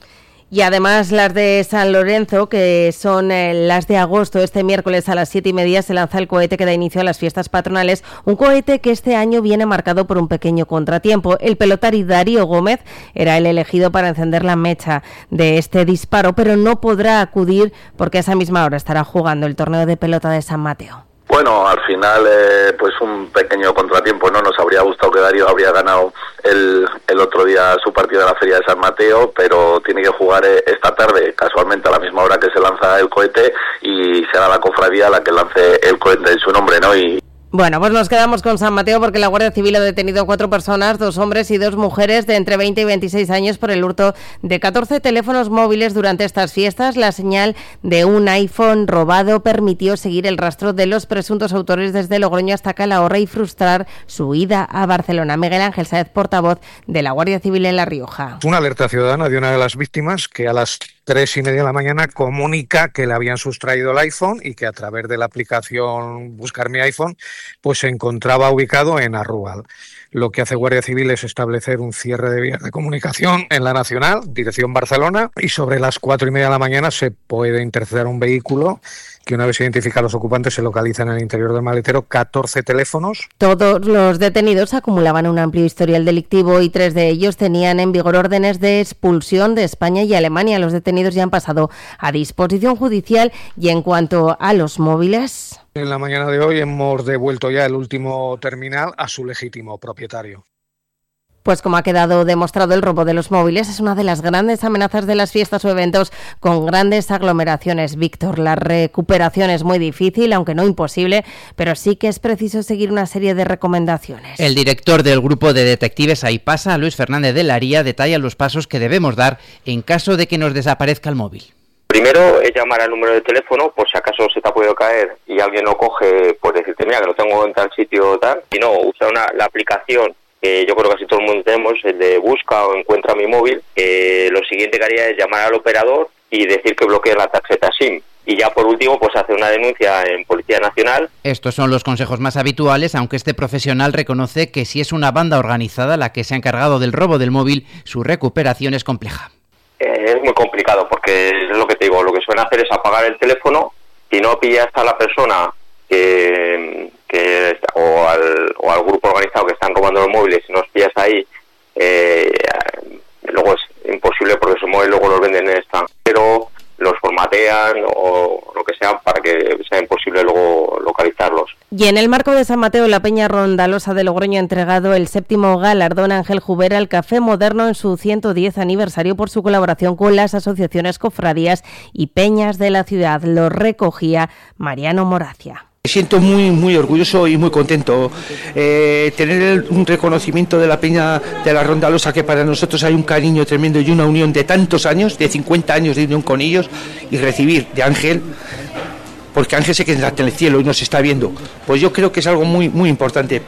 Y además las de San Lorenzo, que son las de agosto. Este miércoles a las 7:30 se lanza el cohete que da inicio a las fiestas patronales, un cohete que este año viene marcado por un pequeño contratiempo. El pelotari Darío Gómez era el elegido para encender la mecha de este disparo, pero no podrá acudir porque a esa misma hora estará jugando el torneo de pelota de San Mateo. Bueno, al final, pues un pequeño contratiempo, ¿no? Nos habría gustado que Darío habría ganado el otro día su partido en la Feria de San Mateo, pero tiene que jugar esta tarde, casualmente a la misma hora que se lanza el cohete, y será la cofradía la que lance el cohete en su nombre, ¿no? Bueno, pues nos quedamos con San Mateo porque la Guardia Civil ha detenido a 4 personas, 2 hombres y 2 mujeres de entre 20 y 26 años por el hurto de 14 teléfonos móviles durante estas fiestas. La señal de un iPhone robado permitió seguir el rastro de los presuntos autores desde Logroño hasta Calahorra y frustrar su huida a Barcelona. Miguel Ángel Sáez, portavoz de la Guardia Civil en La Rioja. Una alerta ciudadana de una de las víctimas que a las 3:30 de la mañana comunica que le habían sustraído el iPhone y que a través de la aplicación Buscar mi iPhone pues se encontraba ubicado en Arrual. Lo que hace Guardia Civil es establecer un cierre de vías de comunicación en la Nacional, dirección Barcelona, y sobre las 4:30 de la mañana se puede interceptar un vehículo que, una vez identificados los ocupantes, se localiza en el interior del maletero 14 teléfonos. Todos los detenidos acumulaban un amplio historial delictivo y 3 de ellos tenían en vigor órdenes de expulsión de España y Alemania. Los detenidos ya han pasado a disposición judicial. Y en cuanto a los móviles, en la mañana de hoy hemos devuelto ya el último terminal a su legítimo propietario. Pues como ha quedado demostrado, el robo de los móviles es una de las grandes amenazas de las fiestas o eventos con grandes aglomeraciones. Víctor, la recuperación es muy difícil, aunque no imposible, pero sí que es preciso seguir una serie de recomendaciones. El director del grupo de detectives Aipasa, Luis Fernández de Laría, detalla los pasos que debemos dar en caso de que nos desaparezca el móvil. Primero es llamar al número de teléfono, por si acaso se te ha podido caer y alguien lo coge, pues decirte, mira, que lo tengo en tal sitio tal. Si no, usa la aplicación que yo creo que casi todo el mundo tenemos, el de busca o encuentra mi móvil. Lo siguiente que haría es llamar al operador y decir que bloquee la tarjeta SIM. y ya por último pues hacer una denuncia en Policía Nacional. Estos son los consejos más habituales, aunque este profesional reconoce que si es una banda organizada la que se ha encargado del robo del móvil, su recuperación es compleja. Es muy complicado porque es lo que te digo, lo que suelen hacer es apagar el teléfono. Si no pillas a la persona o al grupo organizado que están robando los móviles, si no los pillas ahí, luego es imposible porque esos móviles luego los venden en el extranjero, los formatean o lo que sea para que sea imposible luego localizarlos. Y en el marco de San Mateo, la Peña Rondalosa de Logroño ha entregado el 7º galardón Ángel Jubera al Café Moderno en su 110 aniversario por su colaboración con las asociaciones, cofradías y peñas de la ciudad. Lo recogía Mariano Moracia. Me siento muy orgulloso y muy contento. Tener un reconocimiento de la Peña de la Rondalosa, que para nosotros hay un cariño tremendo y una unión de tantos años, de 50 años de unión con ellos, y recibir de Ángel, porque Ángel sé que está en el cielo y nos está viendo, pues yo creo que es algo muy importante.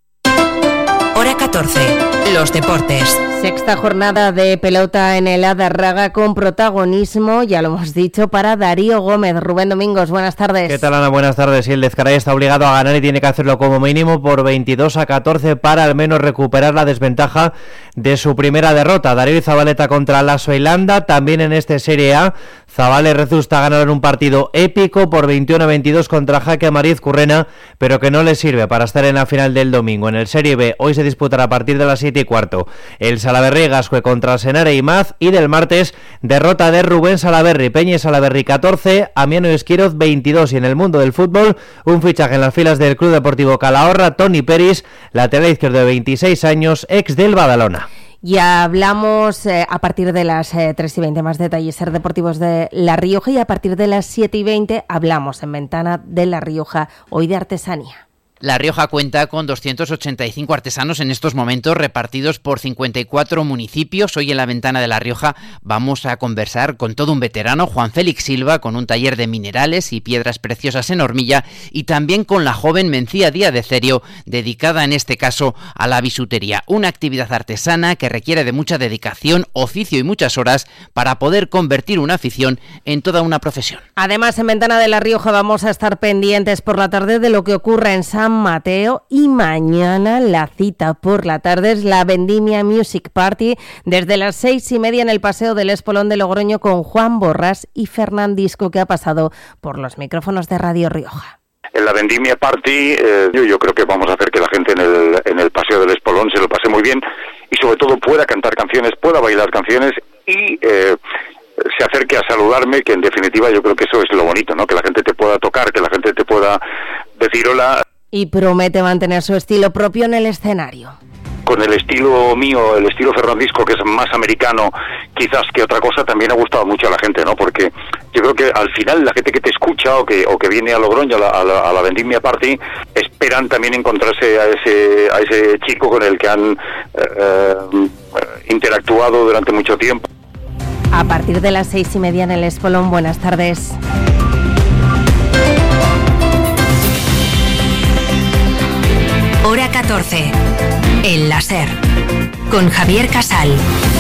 Hora 14, los deportes. Sexta jornada de pelota en el Adarraga con protagonismo, ya lo hemos dicho, para Darío Gómez. Rubén Domingos, buenas tardes. ¿Qué tal, Ana? Buenas tardes. Y el Ezcaray está obligado a ganar y tiene que hacerlo como mínimo por 22-14 para al menos recuperar la desventaja de su primera derrota. Darío y Zabaleta contra Lasso y Landa, también en este Serie A. Zabala y Rezusta ganaron un partido épico por 21-22 contra Jaque Mariz Currena, pero que no les sirve para estar en la final del domingo. En el Serie B, hoy se disputará a partir de las 7:15. El Salaberry Gascue contra Senare y Maz, y del martes, derrota de Rubén Salaberry, Peña y Salaberry 14, Amiano y Esquiroz 22. Y en el mundo del fútbol, un fichaje en las filas del Club Deportivo Calahorra, Toni Peris, lateral izquierdo de 26 años, ex del Badalona. Ya hablamos a partir de las 3:20, más detalles Ser Deportivos de La Rioja, y a partir de las 7:20 hablamos en Ventana de La Rioja, hoy de artesanía. La Rioja cuenta con 285 artesanos en estos momentos, repartidos por 54 municipios. Hoy en la Ventana de La Rioja vamos a conversar con todo un veterano, Juan Félix Silva, con un taller de minerales y piedras preciosas en hormilla, y también con la joven Mencía Díaz de Cerio, dedicada en este caso a la bisutería. Una actividad artesana que requiere de mucha dedicación, oficio y muchas horas para poder convertir una afición en toda una profesión. Además, en Ventana de La Rioja vamos a estar pendientes por la tarde de lo que ocurra en San Mateo, y mañana la cita por la tarde es la Vendimia Music Party desde las 6:30 en el Paseo del Espolón de Logroño con Juan Borrás y Fernandisco, que ha pasado por los micrófonos de Radio Rioja. En la Vendimia Party yo creo que vamos a hacer que la gente en el Paseo del Espolón se lo pase muy bien y sobre todo pueda cantar canciones, pueda bailar canciones y se acerque a saludarme, que en definitiva yo creo que eso es lo bonito, ¿no? Que la gente te pueda tocar, que la gente te pueda decir hola. Y promete mantener su estilo propio en el escenario. Con el estilo mío, el estilo Fernandisco, que es más americano quizás que otra cosa, también ha gustado mucho a la gente, ¿no? Porque yo creo que al final la gente que te escucha o que viene a Logroño a la Vendimia Party esperan también encontrarse a ese chico con el que han interactuado durante mucho tiempo. A partir de las 6:30 en el Espolón. Buenas tardes. Hora 14. El láser. Con Javier Casal.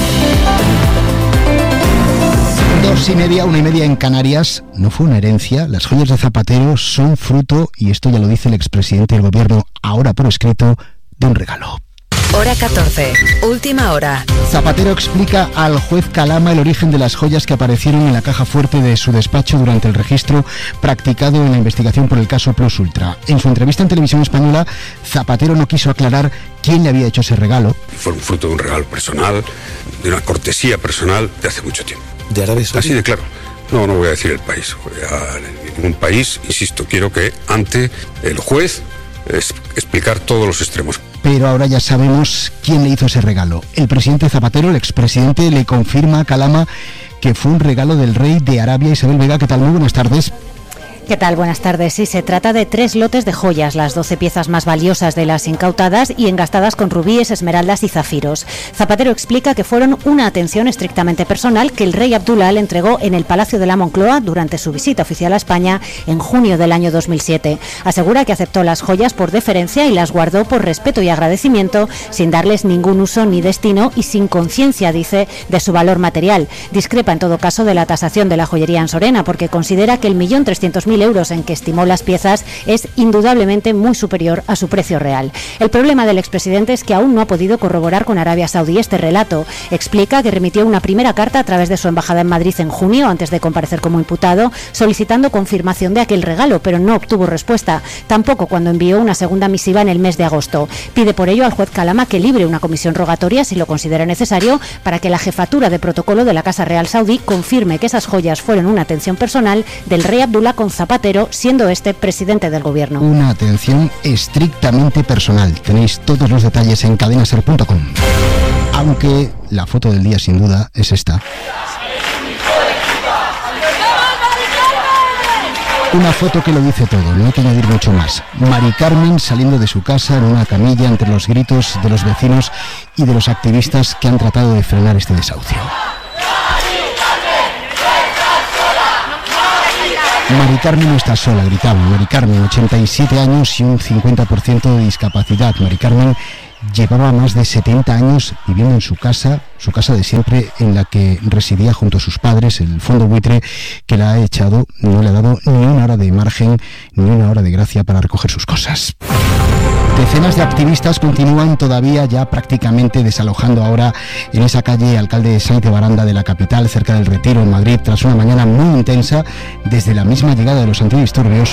2:30, 1:30 en Canarias. No fue una herencia. Las joyas de Zapatero son fruto, y esto ya lo dice el expresidente del gobierno, ahora por escrito, de un regalo. Hora 14. Última hora. Zapatero explica al juez Calama el origen de las joyas que aparecieron en la caja fuerte de su despacho durante el registro practicado en la investigación por el caso Plus Ultra. En su entrevista en Televisión Española, Zapatero no quiso aclarar quién le había hecho ese regalo. Fue un fruto de un regalo personal, de una cortesía personal de hace mucho tiempo. ¿De Arabia Saudí? Así de claro. No voy a decir el país. En ningún país, insisto, quiero que ante el juez explicar todos los extremos. Pero ahora ya sabemos quién le hizo ese regalo. El presidente Zapatero, el expresidente, le confirma a Calama que fue un regalo del rey de Arabia, Isabel Vega. ¿Qué tal? Muy buenas tardes. ¿Qué tal? Buenas tardes. Sí, se trata de 3 lotes de joyas, las 12 piezas más valiosas de las incautadas y engastadas con rubíes, esmeraldas y zafiros. Zapatero explica que fueron una atención estrictamente personal que el rey Abdullah le entregó en el Palacio de la Moncloa durante su visita oficial a España en junio del año 2007. Asegura que aceptó las joyas por deferencia y las guardó por respeto y agradecimiento, sin darles ningún uso ni destino y sin conciencia, dice, de su valor material. Discrepa en todo caso de la tasación de la joyería en Sorena, porque considera que el 1.300.000 euros en que estimó las piezas es indudablemente muy superior a su precio real. El problema del expresidente es que aún no ha podido corroborar con Arabia Saudí este relato. Explica que remitió una primera carta a través de su embajada en Madrid en junio, antes de comparecer como imputado, solicitando confirmación de aquel regalo, pero no obtuvo respuesta. Tampoco cuando envió una segunda misiva en el mes de agosto. Pide por ello al juez Calama que libre una comisión rogatoria, si lo considera necesario, para que la jefatura de protocolo de la Casa Real Saudí confirme que esas joyas fueron una atención personal del rey Abdullah con Zapatero, siendo este presidente del gobierno. Una atención estrictamente personal. Tenéis todos los detalles en cadenaser.com. Aunque la foto del día sin duda es esta. Una foto que lo dice todo, no hay que añadir mucho más. Mari Carmen saliendo de su casa en una camilla entre los gritos de los vecinos y de los activistas que han tratado de frenar este desahucio. Mari Carmen no está sola, gritaban. Mari Carmen, 87 años y un 50% de discapacidad. Mari Carmen llevaba más de 70 años viviendo en su casa de siempre, en la que residía junto a sus padres. El fondo buitre que la ha echado no le ha dado ni una hora de margen, ni una hora de gracia para recoger sus cosas. Decenas de activistas continúan todavía ya prácticamente desalojando ahora en esa calle Alcalde Sáenz de Baranda de la capital, cerca del Retiro, en Madrid, tras una mañana muy intensa desde la misma llegada de los antidisturbios,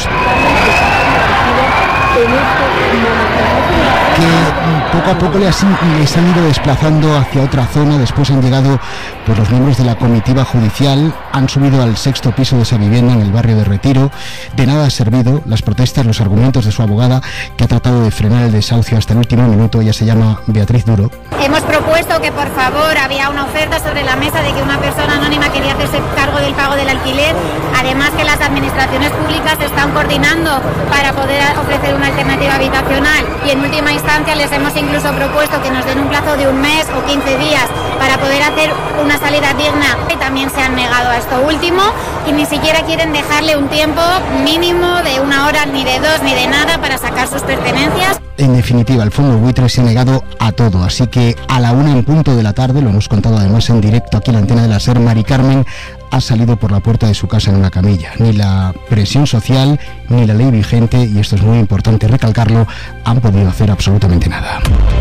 que poco a poco les han ido desplazando hacia otra zona. Después han llegado pues los miembros de la comitiva judicial, han subido al 6º piso de esa vivienda en el barrio de Retiro. De nada ha servido las protestas, los argumentos de su abogada, que ha tratado de frenar el desahucio hasta el último minuto. Ella se llama Beatriz Duro. Hemos propuesto que, por favor, había una oferta sobre la mesa de que una persona anónima quería hacerse cargo del pago del alquiler, además que las administraciones públicas se están coordinando para poder ofrecer una alternativa habitacional, y en última instancia les hemos incluso propuesto que nos den un plazo de un mes o 15 días para poder hacer una salida digna, y también se han negado a esto último y ni siquiera quieren dejarle un tiempo mínimo de 1 hora, ni de 2, ni de nada para sacar sus pertenencias. En definitiva, el fondo buitre se ha negado a todo, así que a la 1:00 de la tarde, lo hemos contado además en directo aquí en la antena de la SER, Mari Carmen ha salido por la puerta de su casa en una camilla. Ni la presión social, ni la ley vigente, y esto es muy importante recalcarlo, han podido hacer absolutamente nada.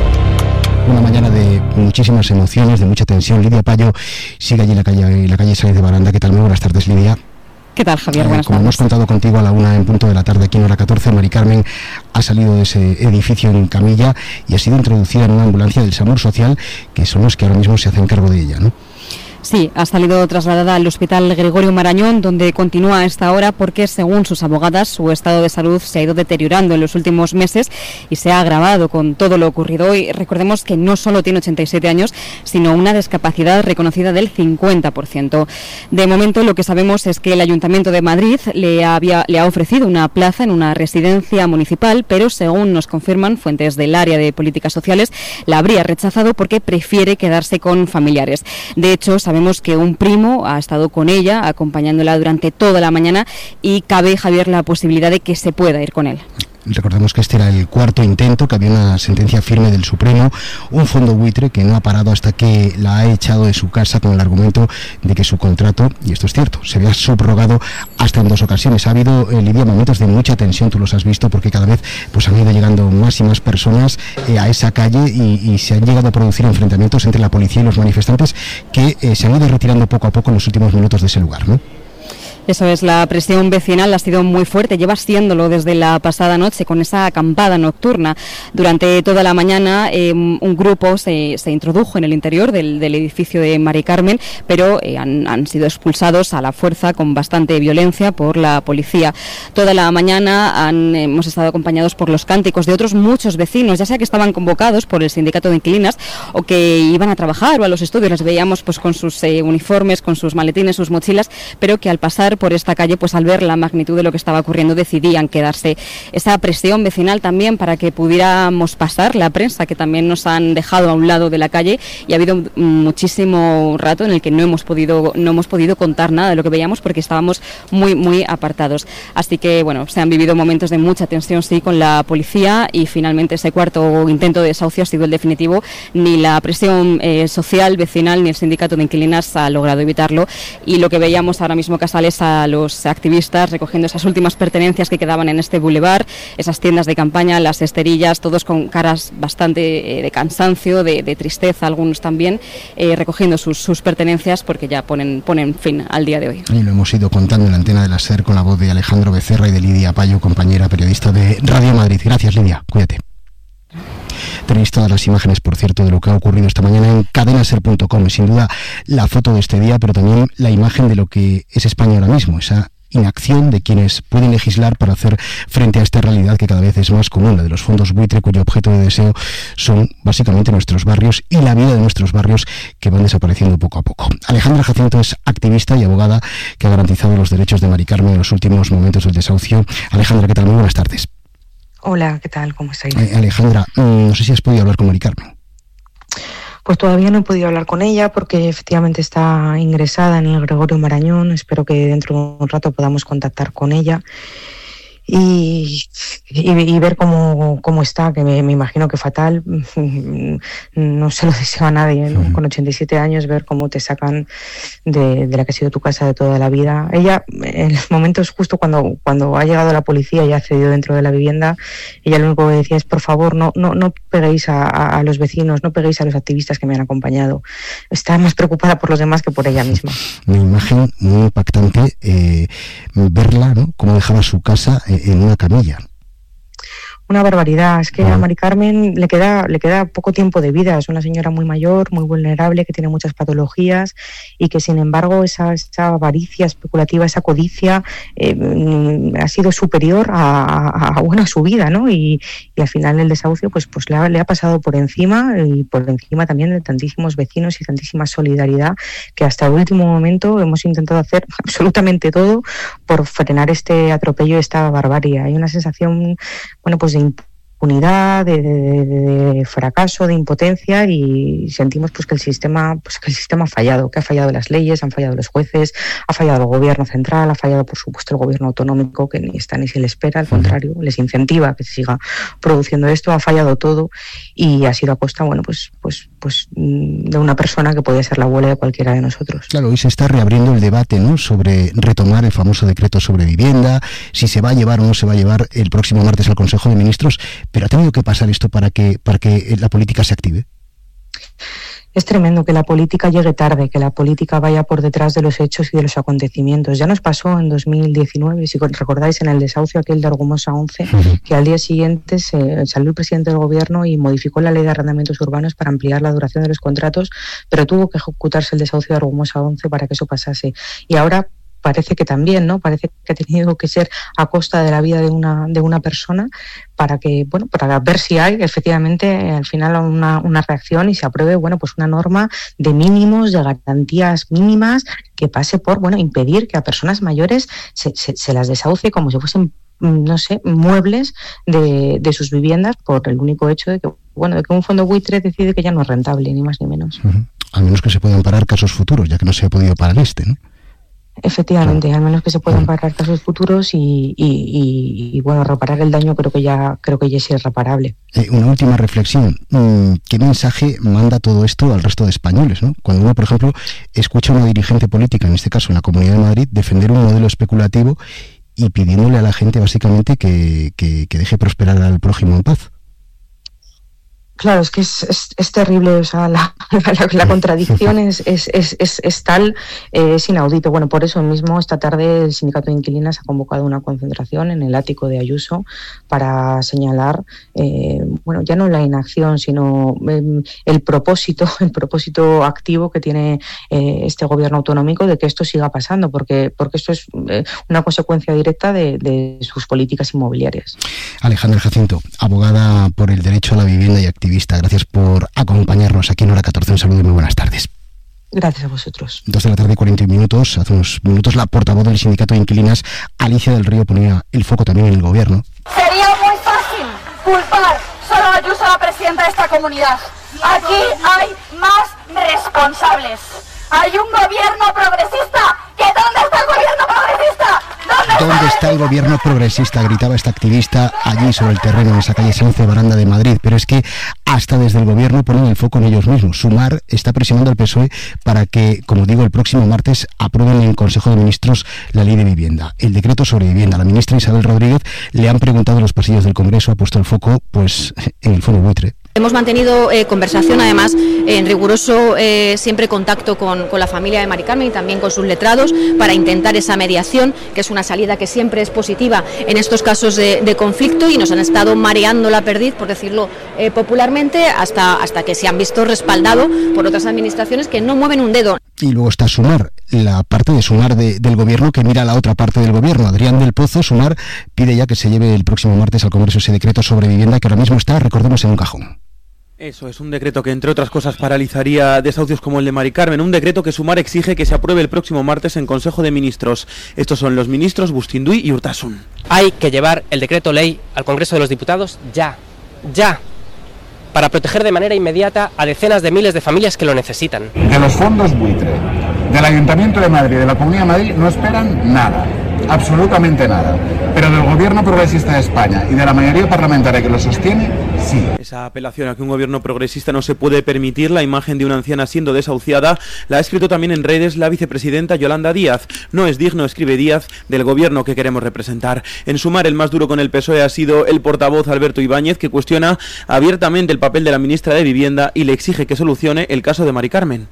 Una mañana de muchísimas emociones, de mucha tensión. Lidia Payo sigue allí en la calle Sáenz de Baranda. ¿Qué tal? Muy buenas tardes, Lidia. ¿Qué tal, Javier? Buenas Como tardes. hemos contado contigo, a la 1:00 de la tarde aquí en Hora 14, Mari Carmen ha salido de ese edificio en camilla y ha sido introducida en una ambulancia del SAMUR Social, que son los que ahora mismo se hacen cargo de ella, ¿no? Sí, ha salido trasladada al Hospital Gregorio Marañón, donde continúa a esta hora porque, según sus abogadas, su estado de salud se ha ido deteriorando en los últimos meses y se ha agravado con todo lo ocurrido hoy. Recordemos que no solo tiene 87 años, sino una discapacidad reconocida del 50%. De momento, lo que sabemos es que el Ayuntamiento de Madrid le ha ofrecido una plaza en una residencia municipal, pero, según nos confirman fuentes del área de políticas sociales, la habría rechazado porque prefiere quedarse con familiares. De hecho, sabemos que un primo ha estado con ella, acompañándola durante toda la mañana, y cabe, Javier, la posibilidad de que se pueda ir con él. Recordemos que este era el 4º intento, que había una sentencia firme del Supremo, un fondo buitre que no ha parado hasta que la ha echado de su casa con el argumento de que su contrato, y esto es cierto, se había subrogado hasta en 2 ocasiones. Ha habido, Lidia, momentos de mucha tensión, tú los has visto, porque cada vez pues han ido llegando más y más personas a esa calle y se han llegado a producir enfrentamientos entre la policía y los manifestantes que se han ido retirando poco a poco en los últimos minutos de ese lugar, ¿no? Eso es, la presión vecinal ha sido muy fuerte, lleva siéndolo desde la pasada noche con esa acampada nocturna. Durante toda la mañana un grupo se introdujo en el interior del edificio de Mari Carmen, pero han sido expulsados a la fuerza con bastante violencia por la policía. Toda la mañana hemos estado acompañados por los cánticos de otros muchos vecinos, ya sea que estaban convocados por el sindicato de inquilinas o que iban a trabajar o a los estudios. Les veíamos pues con sus uniformes, con sus maletines, sus mochilas, pero que al pasar pasar por esta calle, pues al ver la magnitud de lo que estaba ocurriendo decidían quedarse. Esa presión vecinal también para que pudiéramos pasar, la prensa que también nos han dejado a un lado de la calle, y ha habido muchísimo rato en el que no hemos podido contar nada de lo que veíamos porque estábamos muy apartados. Así que bueno, se han vivido momentos de mucha tensión sí con la policía, y finalmente ese cuarto intento de desahucio ha sido el definitivo. Ni la presión social, vecinal, ni el sindicato de inquilinas ha logrado evitarlo, y lo que veíamos ahora mismo, Casal, es a los activistas recogiendo esas últimas pertenencias que quedaban en este bulevar, esas tiendas de campaña, las esterillas, todos con caras bastante de cansancio, de tristeza, algunos también, recogiendo sus pertenencias porque ya ponen fin al día de hoy. Y lo hemos ido contando en la antena de la SER con la voz de Alejandro Becerra y de Lidia Payo, compañera periodista de Radio Madrid. Gracias, Lidia, cuídate. Tenéis todas las imágenes, por cierto, de lo que ha ocurrido esta mañana en cadenaser.com. Sin duda la foto de este día, pero también la imagen de lo que es España ahora mismo, esa inacción de quienes pueden legislar para hacer frente a esta realidad que cada vez es más común, la de los fondos buitre, cuyo objeto de deseo son básicamente nuestros barrios y la vida de nuestros barrios, que van desapareciendo poco a poco. Alejandra Jacinto es activista y abogada que ha garantizado los derechos de Mari Carmen en los últimos momentos del desahucio. Alejandra, ¿qué tal? Muy buenas tardes. Hola, ¿qué tal? ¿Cómo estáis? Alejandra, no sé si has podido hablar con Mari Carmen. Pues todavía no he podido hablar con ella porque efectivamente está ingresada en el Gregorio Marañón. Espero que dentro de un rato podamos contactar con ella y ver cómo está, que me imagino que fatal. No se lo deseo a nadie, ¿no? Con 87 años, ver cómo te sacan de la que ha sido tu casa de toda la vida. Ella, en los momentos justo cuando ha llegado la policía y ha accedido dentro de la vivienda, ella lo único que decía es: por favor, no peguéis a los vecinos, no peguéis a los activistas que me han acompañado. Está más preocupada por los demás que por ella misma. Una imagen muy impactante, verla, ¿no? Cómo dejaba su casa en una camilla. Una barbaridad. Es que a Mari Carmen le queda poco tiempo de vida. Es una señora muy mayor, muy vulnerable, que tiene muchas patologías y que, sin embargo, esa avaricia especulativa, esa codicia ha sido superior a su vida, ¿no? Y al final el desahucio pues le ha pasado por encima, y por encima también de tantísimos vecinos y tantísima solidaridad, que hasta el último momento hemos intentado hacer absolutamente todo por frenar este atropello, esta barbarie. Hay una sensación, pues de impunidad, de fracaso, de impotencia, y sentimos que el sistema ha fallado, que ha fallado las leyes, han fallado los jueces, ha fallado el gobierno central, ha fallado por supuesto el gobierno autonómico, que ni está ni se le espera, al contrario, les incentiva que se siga produciendo esto. Ha fallado todo y ha sido a costa, de una persona que podía ser la abuela de cualquiera de nosotros. Claro, hoy se está reabriendo el debate, ¿no?, sobre retomar el famoso decreto sobre vivienda, si se va a llevar o no se va a llevar el próximo martes al Consejo de Ministros, pero ha tenido que pasar esto para que la política se active. Es tremendo que la política llegue tarde, que la política vaya por detrás de los hechos y de los acontecimientos. Ya nos pasó en 2019, si recordáis, en el desahucio aquel de Argumosa 11, que al día siguiente salió el presidente del gobierno y modificó la ley de arrendamientos urbanos para ampliar la duración de los contratos, pero tuvo que ejecutarse el desahucio de Argumosa 11 para que eso pasase. Y ahora parece que también, ¿no? Parece que ha tenido que ser a costa de la vida de una persona para ver si hay efectivamente al final una reacción y se apruebe, una norma de mínimos, de garantías mínimas, que pase por, impedir que a personas mayores se las desahucie como si fuesen, muebles de sus viviendas, por el único hecho de que un fondo buitre decide que ya no es rentable, ni más ni menos. Al menos que se puedan parar casos futuros, ya que no se ha podido parar este, ¿no? Efectivamente, al menos que se puedan parar casos futuros y reparar el daño creo que ya es irreparable. Una última reflexión. ¿Qué mensaje manda todo esto al resto de españoles, ¿no? Cuando uno, por ejemplo, escucha a una dirigente política, en este caso en la Comunidad de Madrid, defender un modelo especulativo y pidiéndole a la gente básicamente que deje prosperar al prójimo en paz? Claro, es que es terrible, o sea, la contradicción es tal, es inaudito. Bueno, por eso mismo esta tarde el Sindicato de Inquilinas ha convocado una concentración en el ático de Ayuso para señalar, ya no la inacción, sino el propósito activo que tiene este gobierno autonómico de que esto siga pasando, porque esto es una consecuencia directa de sus políticas inmobiliarias. Alejandra Jacinto, abogada por el derecho a la vivienda y activista, gracias por acompañarnos aquí en Hora 14. Un saludo y muy buenas tardes. Gracias a vosotros. 2:40 Hace unos minutos la portavoz del sindicato de inquilinas, Alicia del Río, ponía el foco también en el gobierno. Sería muy fácil culpar solo a Ayuso, la presidenta de esta comunidad. Aquí hay más responsables. Hay un gobierno progresista. ¿Que dónde está el gobierno progresista? ¿Dónde está el gobierno progresista?, gritaba esta activista allí sobre el terreno en esa calle Sánchez Baranda de Madrid. Pero es que hasta desde el gobierno ponen el foco en ellos mismos. Sumar está presionando al PSOE para que, como digo, el próximo martes aprueben en Consejo de Ministros la ley de vivienda, el decreto sobre vivienda. La ministra Isabel Rodríguez le han preguntado en los pasillos del Congreso, ha puesto el foco pues en el fondo buitre. Hemos mantenido conversación, además, en riguroso siempre contacto con la familia de Mari Carmen y también con sus letrados para intentar esa mediación, que es una salida que siempre es positiva en estos casos de conflicto, y nos han estado mareando la perdiz, por decirlo popularmente, hasta que se han visto respaldados por otras administraciones que no mueven un dedo. Y luego está Sumar, la parte de Sumar del gobierno que mira a la otra parte del gobierno. Adrián del Pozo, Sumar, pide ya que se lleve el próximo martes al Congreso ese decreto sobre vivienda que ahora mismo está, recordemos, en un cajón. Eso es un decreto que, entre otras cosas, paralizaría desahucios como el de Mari Carmen. Un decreto que Sumar exige que se apruebe el próximo martes en Consejo de Ministros. Estos son los ministros Bustinduy y Urtasun. Hay que llevar el decreto ley al Congreso de los Diputados ya, para proteger de manera inmediata a decenas de miles de familias que lo necesitan. De los fondos buitre, del Ayuntamiento de Madrid, de la Comunidad de Madrid, no esperan nada, absolutamente nada. Pero del Gobierno Progresista de España y de la mayoría parlamentaria que lo sostiene, sí. Esa apelación a que un gobierno progresista no se puede permitir la imagen de una anciana siendo desahuciada la ha escrito también en redes la vicepresidenta Yolanda Díaz. No es digno, escribe Díaz, del gobierno que queremos representar. En Sumar, el más duro con el PSOE ha sido el portavoz Alberto Ibáñez, que cuestiona abiertamente el papel de la ministra de Vivienda y le exige que solucione el caso de Mari Carmen.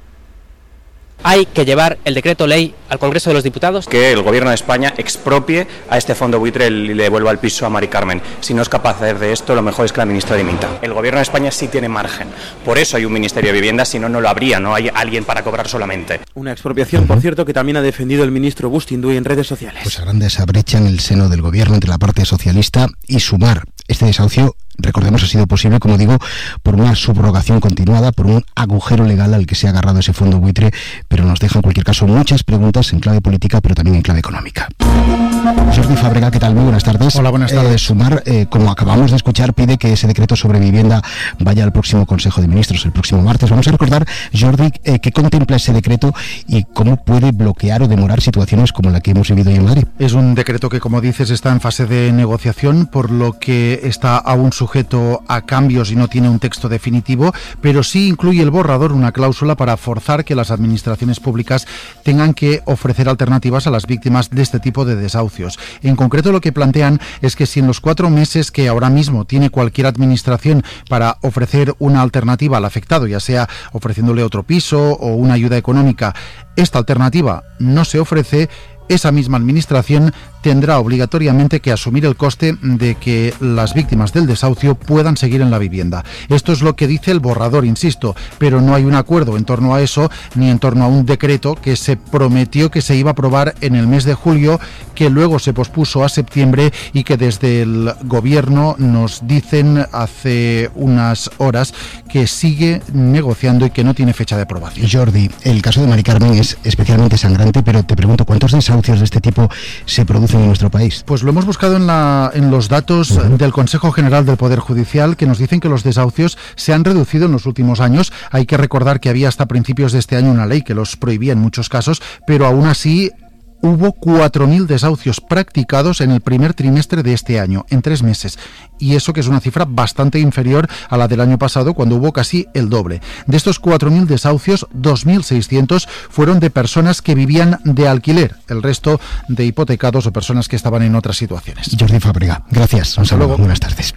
Hay que llevar el decreto ley al Congreso de los Diputados. Que el Gobierno de España expropie a este fondo buitre y le devuelva el piso a Mari Carmen. Si no es capaz de hacer de esto, lo mejor es que la ministra dimita. El Gobierno de España sí tiene margen. Por eso hay un Ministerio de Vivienda, si no, no lo habría. No hay alguien para cobrar solamente. Una expropiación, por cierto, que también ha defendido el ministro Bustinduy en redes sociales. Pues agranda esa brecha en el seno del Gobierno entre la parte socialista y Sumar. Este desahucio, recordemos, ha sido posible, como digo, por una subrogación continuada, por un agujero legal al que se ha agarrado ese fondo buitre, pero nos deja en cualquier caso muchas preguntas en clave política, pero también en clave económica. Jordi Fábrega, ¿qué tal? Muy buenas tardes. Hola, buenas tardes. Sumar, como acabamos de escuchar, pide que ese decreto sobre vivienda vaya al próximo Consejo de Ministros, el próximo martes. Vamos a recordar, Jordi, qué contempla ese decreto y cómo puede bloquear o demorar situaciones como la que hemos vivido hoy en Madrid. Es un decreto que, como dices, está en fase de negociación, por lo que está aún sujeto a cambios y no tiene un texto definitivo, pero sí incluye el borrador una cláusula para forzar que las administraciones públicas tengan que ofrecer alternativas a las víctimas de este tipo de desahucios. En concreto, lo que plantean es que si en los 4 meses que ahora mismo tiene cualquier administración para ofrecer una alternativa al afectado, ya sea ofreciéndole otro piso o una ayuda económica, esta alternativa no se ofrece, esa misma administración tendrá obligatoriamente que asumir el coste de que las víctimas del desahucio puedan seguir en la vivienda. Esto es lo que dice el borrador, insisto, pero no hay un acuerdo en torno a eso, ni en torno a un decreto que se prometió que se iba a aprobar en el mes de julio, que luego se pospuso a septiembre y que desde el gobierno nos dicen hace unas horas que sigue negociando y que no tiene fecha de aprobación. Jordi, el caso de Mari Carmen es especialmente sangrante, pero te pregunto, ¿cuántos desahucios de este tipo se producen en nuestro país? Pues lo hemos buscado en los datos del Consejo General del Poder Judicial, que nos dicen que los desahucios se han reducido en los últimos años. Hay que recordar que había hasta principios de este año una ley que los prohibía en muchos casos, pero aún así hubo 4.000 desahucios practicados en el primer trimestre de este año, en 3 meses. Y eso que es una cifra bastante inferior a la del año pasado, cuando hubo casi el doble. De estos 4.000 desahucios, 2.600 fueron de personas que vivían de alquiler. El resto de hipotecados o personas que estaban en otras situaciones. Jordi Fábrega, gracias. Un saludo. Buenas tardes.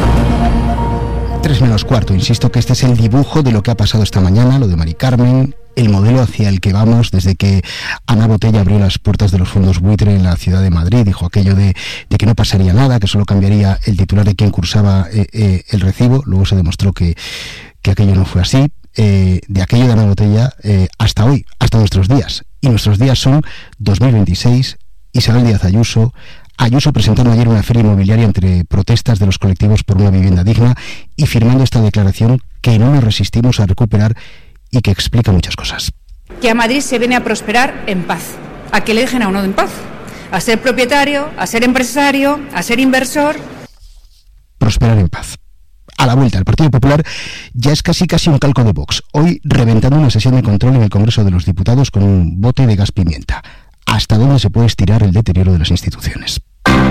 3 menos cuarto. Insisto que este es el dibujo de lo que ha pasado esta mañana, lo de Mari Carmen, el modelo hacia el que vamos desde que Ana Botella abrió las puertas de los fondos buitre en la ciudad de Madrid. Dijo aquello de que no pasaría nada, que solo cambiaría el titular de quien cursaba el recibo. Luego se demostró que aquello no fue así. De aquello de Ana Botella hasta hoy, hasta nuestros días. Y nuestros días son 2026, Isabel Díaz Ayuso presentando ayer una feria inmobiliaria entre protestas de los colectivos por una vivienda digna y firmando esta declaración que no nos resistimos a recuperar y que explica muchas cosas. que a Madrid se viene a prosperar en paz, a que le dejen a uno en paz, a ser propietario, a ser empresario, a ser inversor. Prosperar en paz. A la vuelta, el Partido Popular ya es casi un calco de Vox. Hoy reventando una sesión de control en el Congreso de los Diputados con un bote de gas pimienta. ¿Hasta dónde se puede estirar el deterioro de las instituciones?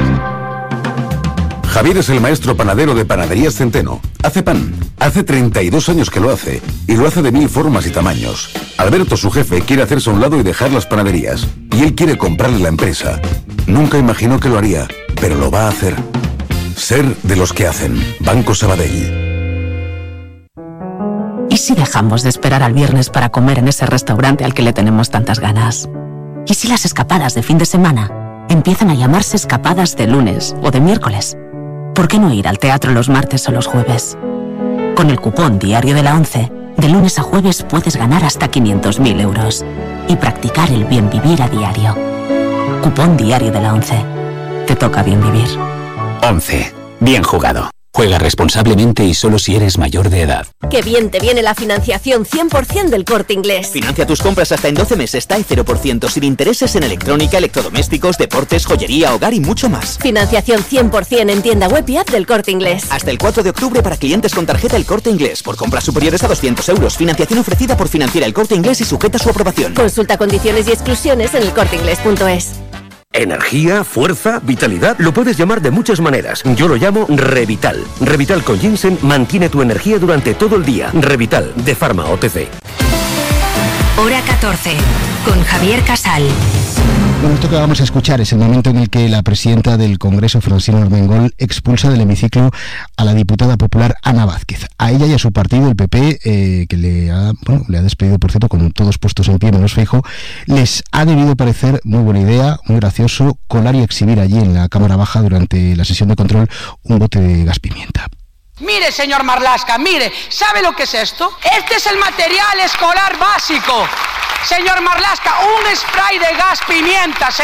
Javier es el maestro panadero de Panaderías Centeno. Hace pan. Hace 32 años que lo hace. Y lo hace de 1000 formas y tamaños. Alberto, su jefe, quiere hacerse a un lado y dejar las panaderías. Y él quiere comprarle la empresa. Nunca imaginó que lo haría, pero lo va a hacer. Ser de los que hacen. Banco Sabadell. ¿Y si dejamos de esperar al viernes para comer en ese restaurante al que le tenemos tantas ganas? ¿Y si las escapadas de fin de semana empiezan a llamarse escapadas de lunes o de miércoles? ¿Por qué no ir al teatro los martes o los jueves? Con el cupón Diario de la ONCE, de lunes a jueves puedes ganar hasta 500.000 euros y practicar el bien vivir a diario. Cupón Diario de la ONCE. Te toca bien vivir. 11. Bien jugado. Juega responsablemente y solo si eres mayor de edad. ¡Qué bien te viene la financiación 100% del Corte Inglés! Financia tus compras hasta en 12 meses, TAE 0%, sin intereses en electrónica, electrodomésticos, deportes, joyería, hogar y mucho más. Financiación 100% en tienda web y app del Corte Inglés. Hasta el 4 de octubre para clientes con tarjeta El Corte Inglés. Por compras superiores a 200 euros. Financiación ofrecida por Financiera El Corte Inglés y sujeta a su aprobación. Consulta condiciones y exclusiones en elcorteinglés.es. Energía, fuerza, vitalidad, lo puedes llamar de muchas maneras. Yo lo llamo Revital. Revital con ginseng mantiene tu energía durante todo el día. Revital, de Pharma OTC. Hora 14, con Javier Casal. Bueno, esto que vamos a escuchar es el momento en el que la presidenta del Congreso, Francina Armengol, expulsa del hemiciclo a la diputada popular Ana Vázquez. A ella y a su partido, el PP, que le ha despedido, por cierto, con todos puestos en pie menos Feijóo, les ha debido parecer muy buena idea, muy gracioso, colar y exhibir allí en la Cámara Baja durante la sesión de control un bote de gas pimienta. Mire, señor Marlaska, mire, ¿sabe lo que es esto? Este es el material escolar básico. Señor Marlaska, un spray de gas pimienta,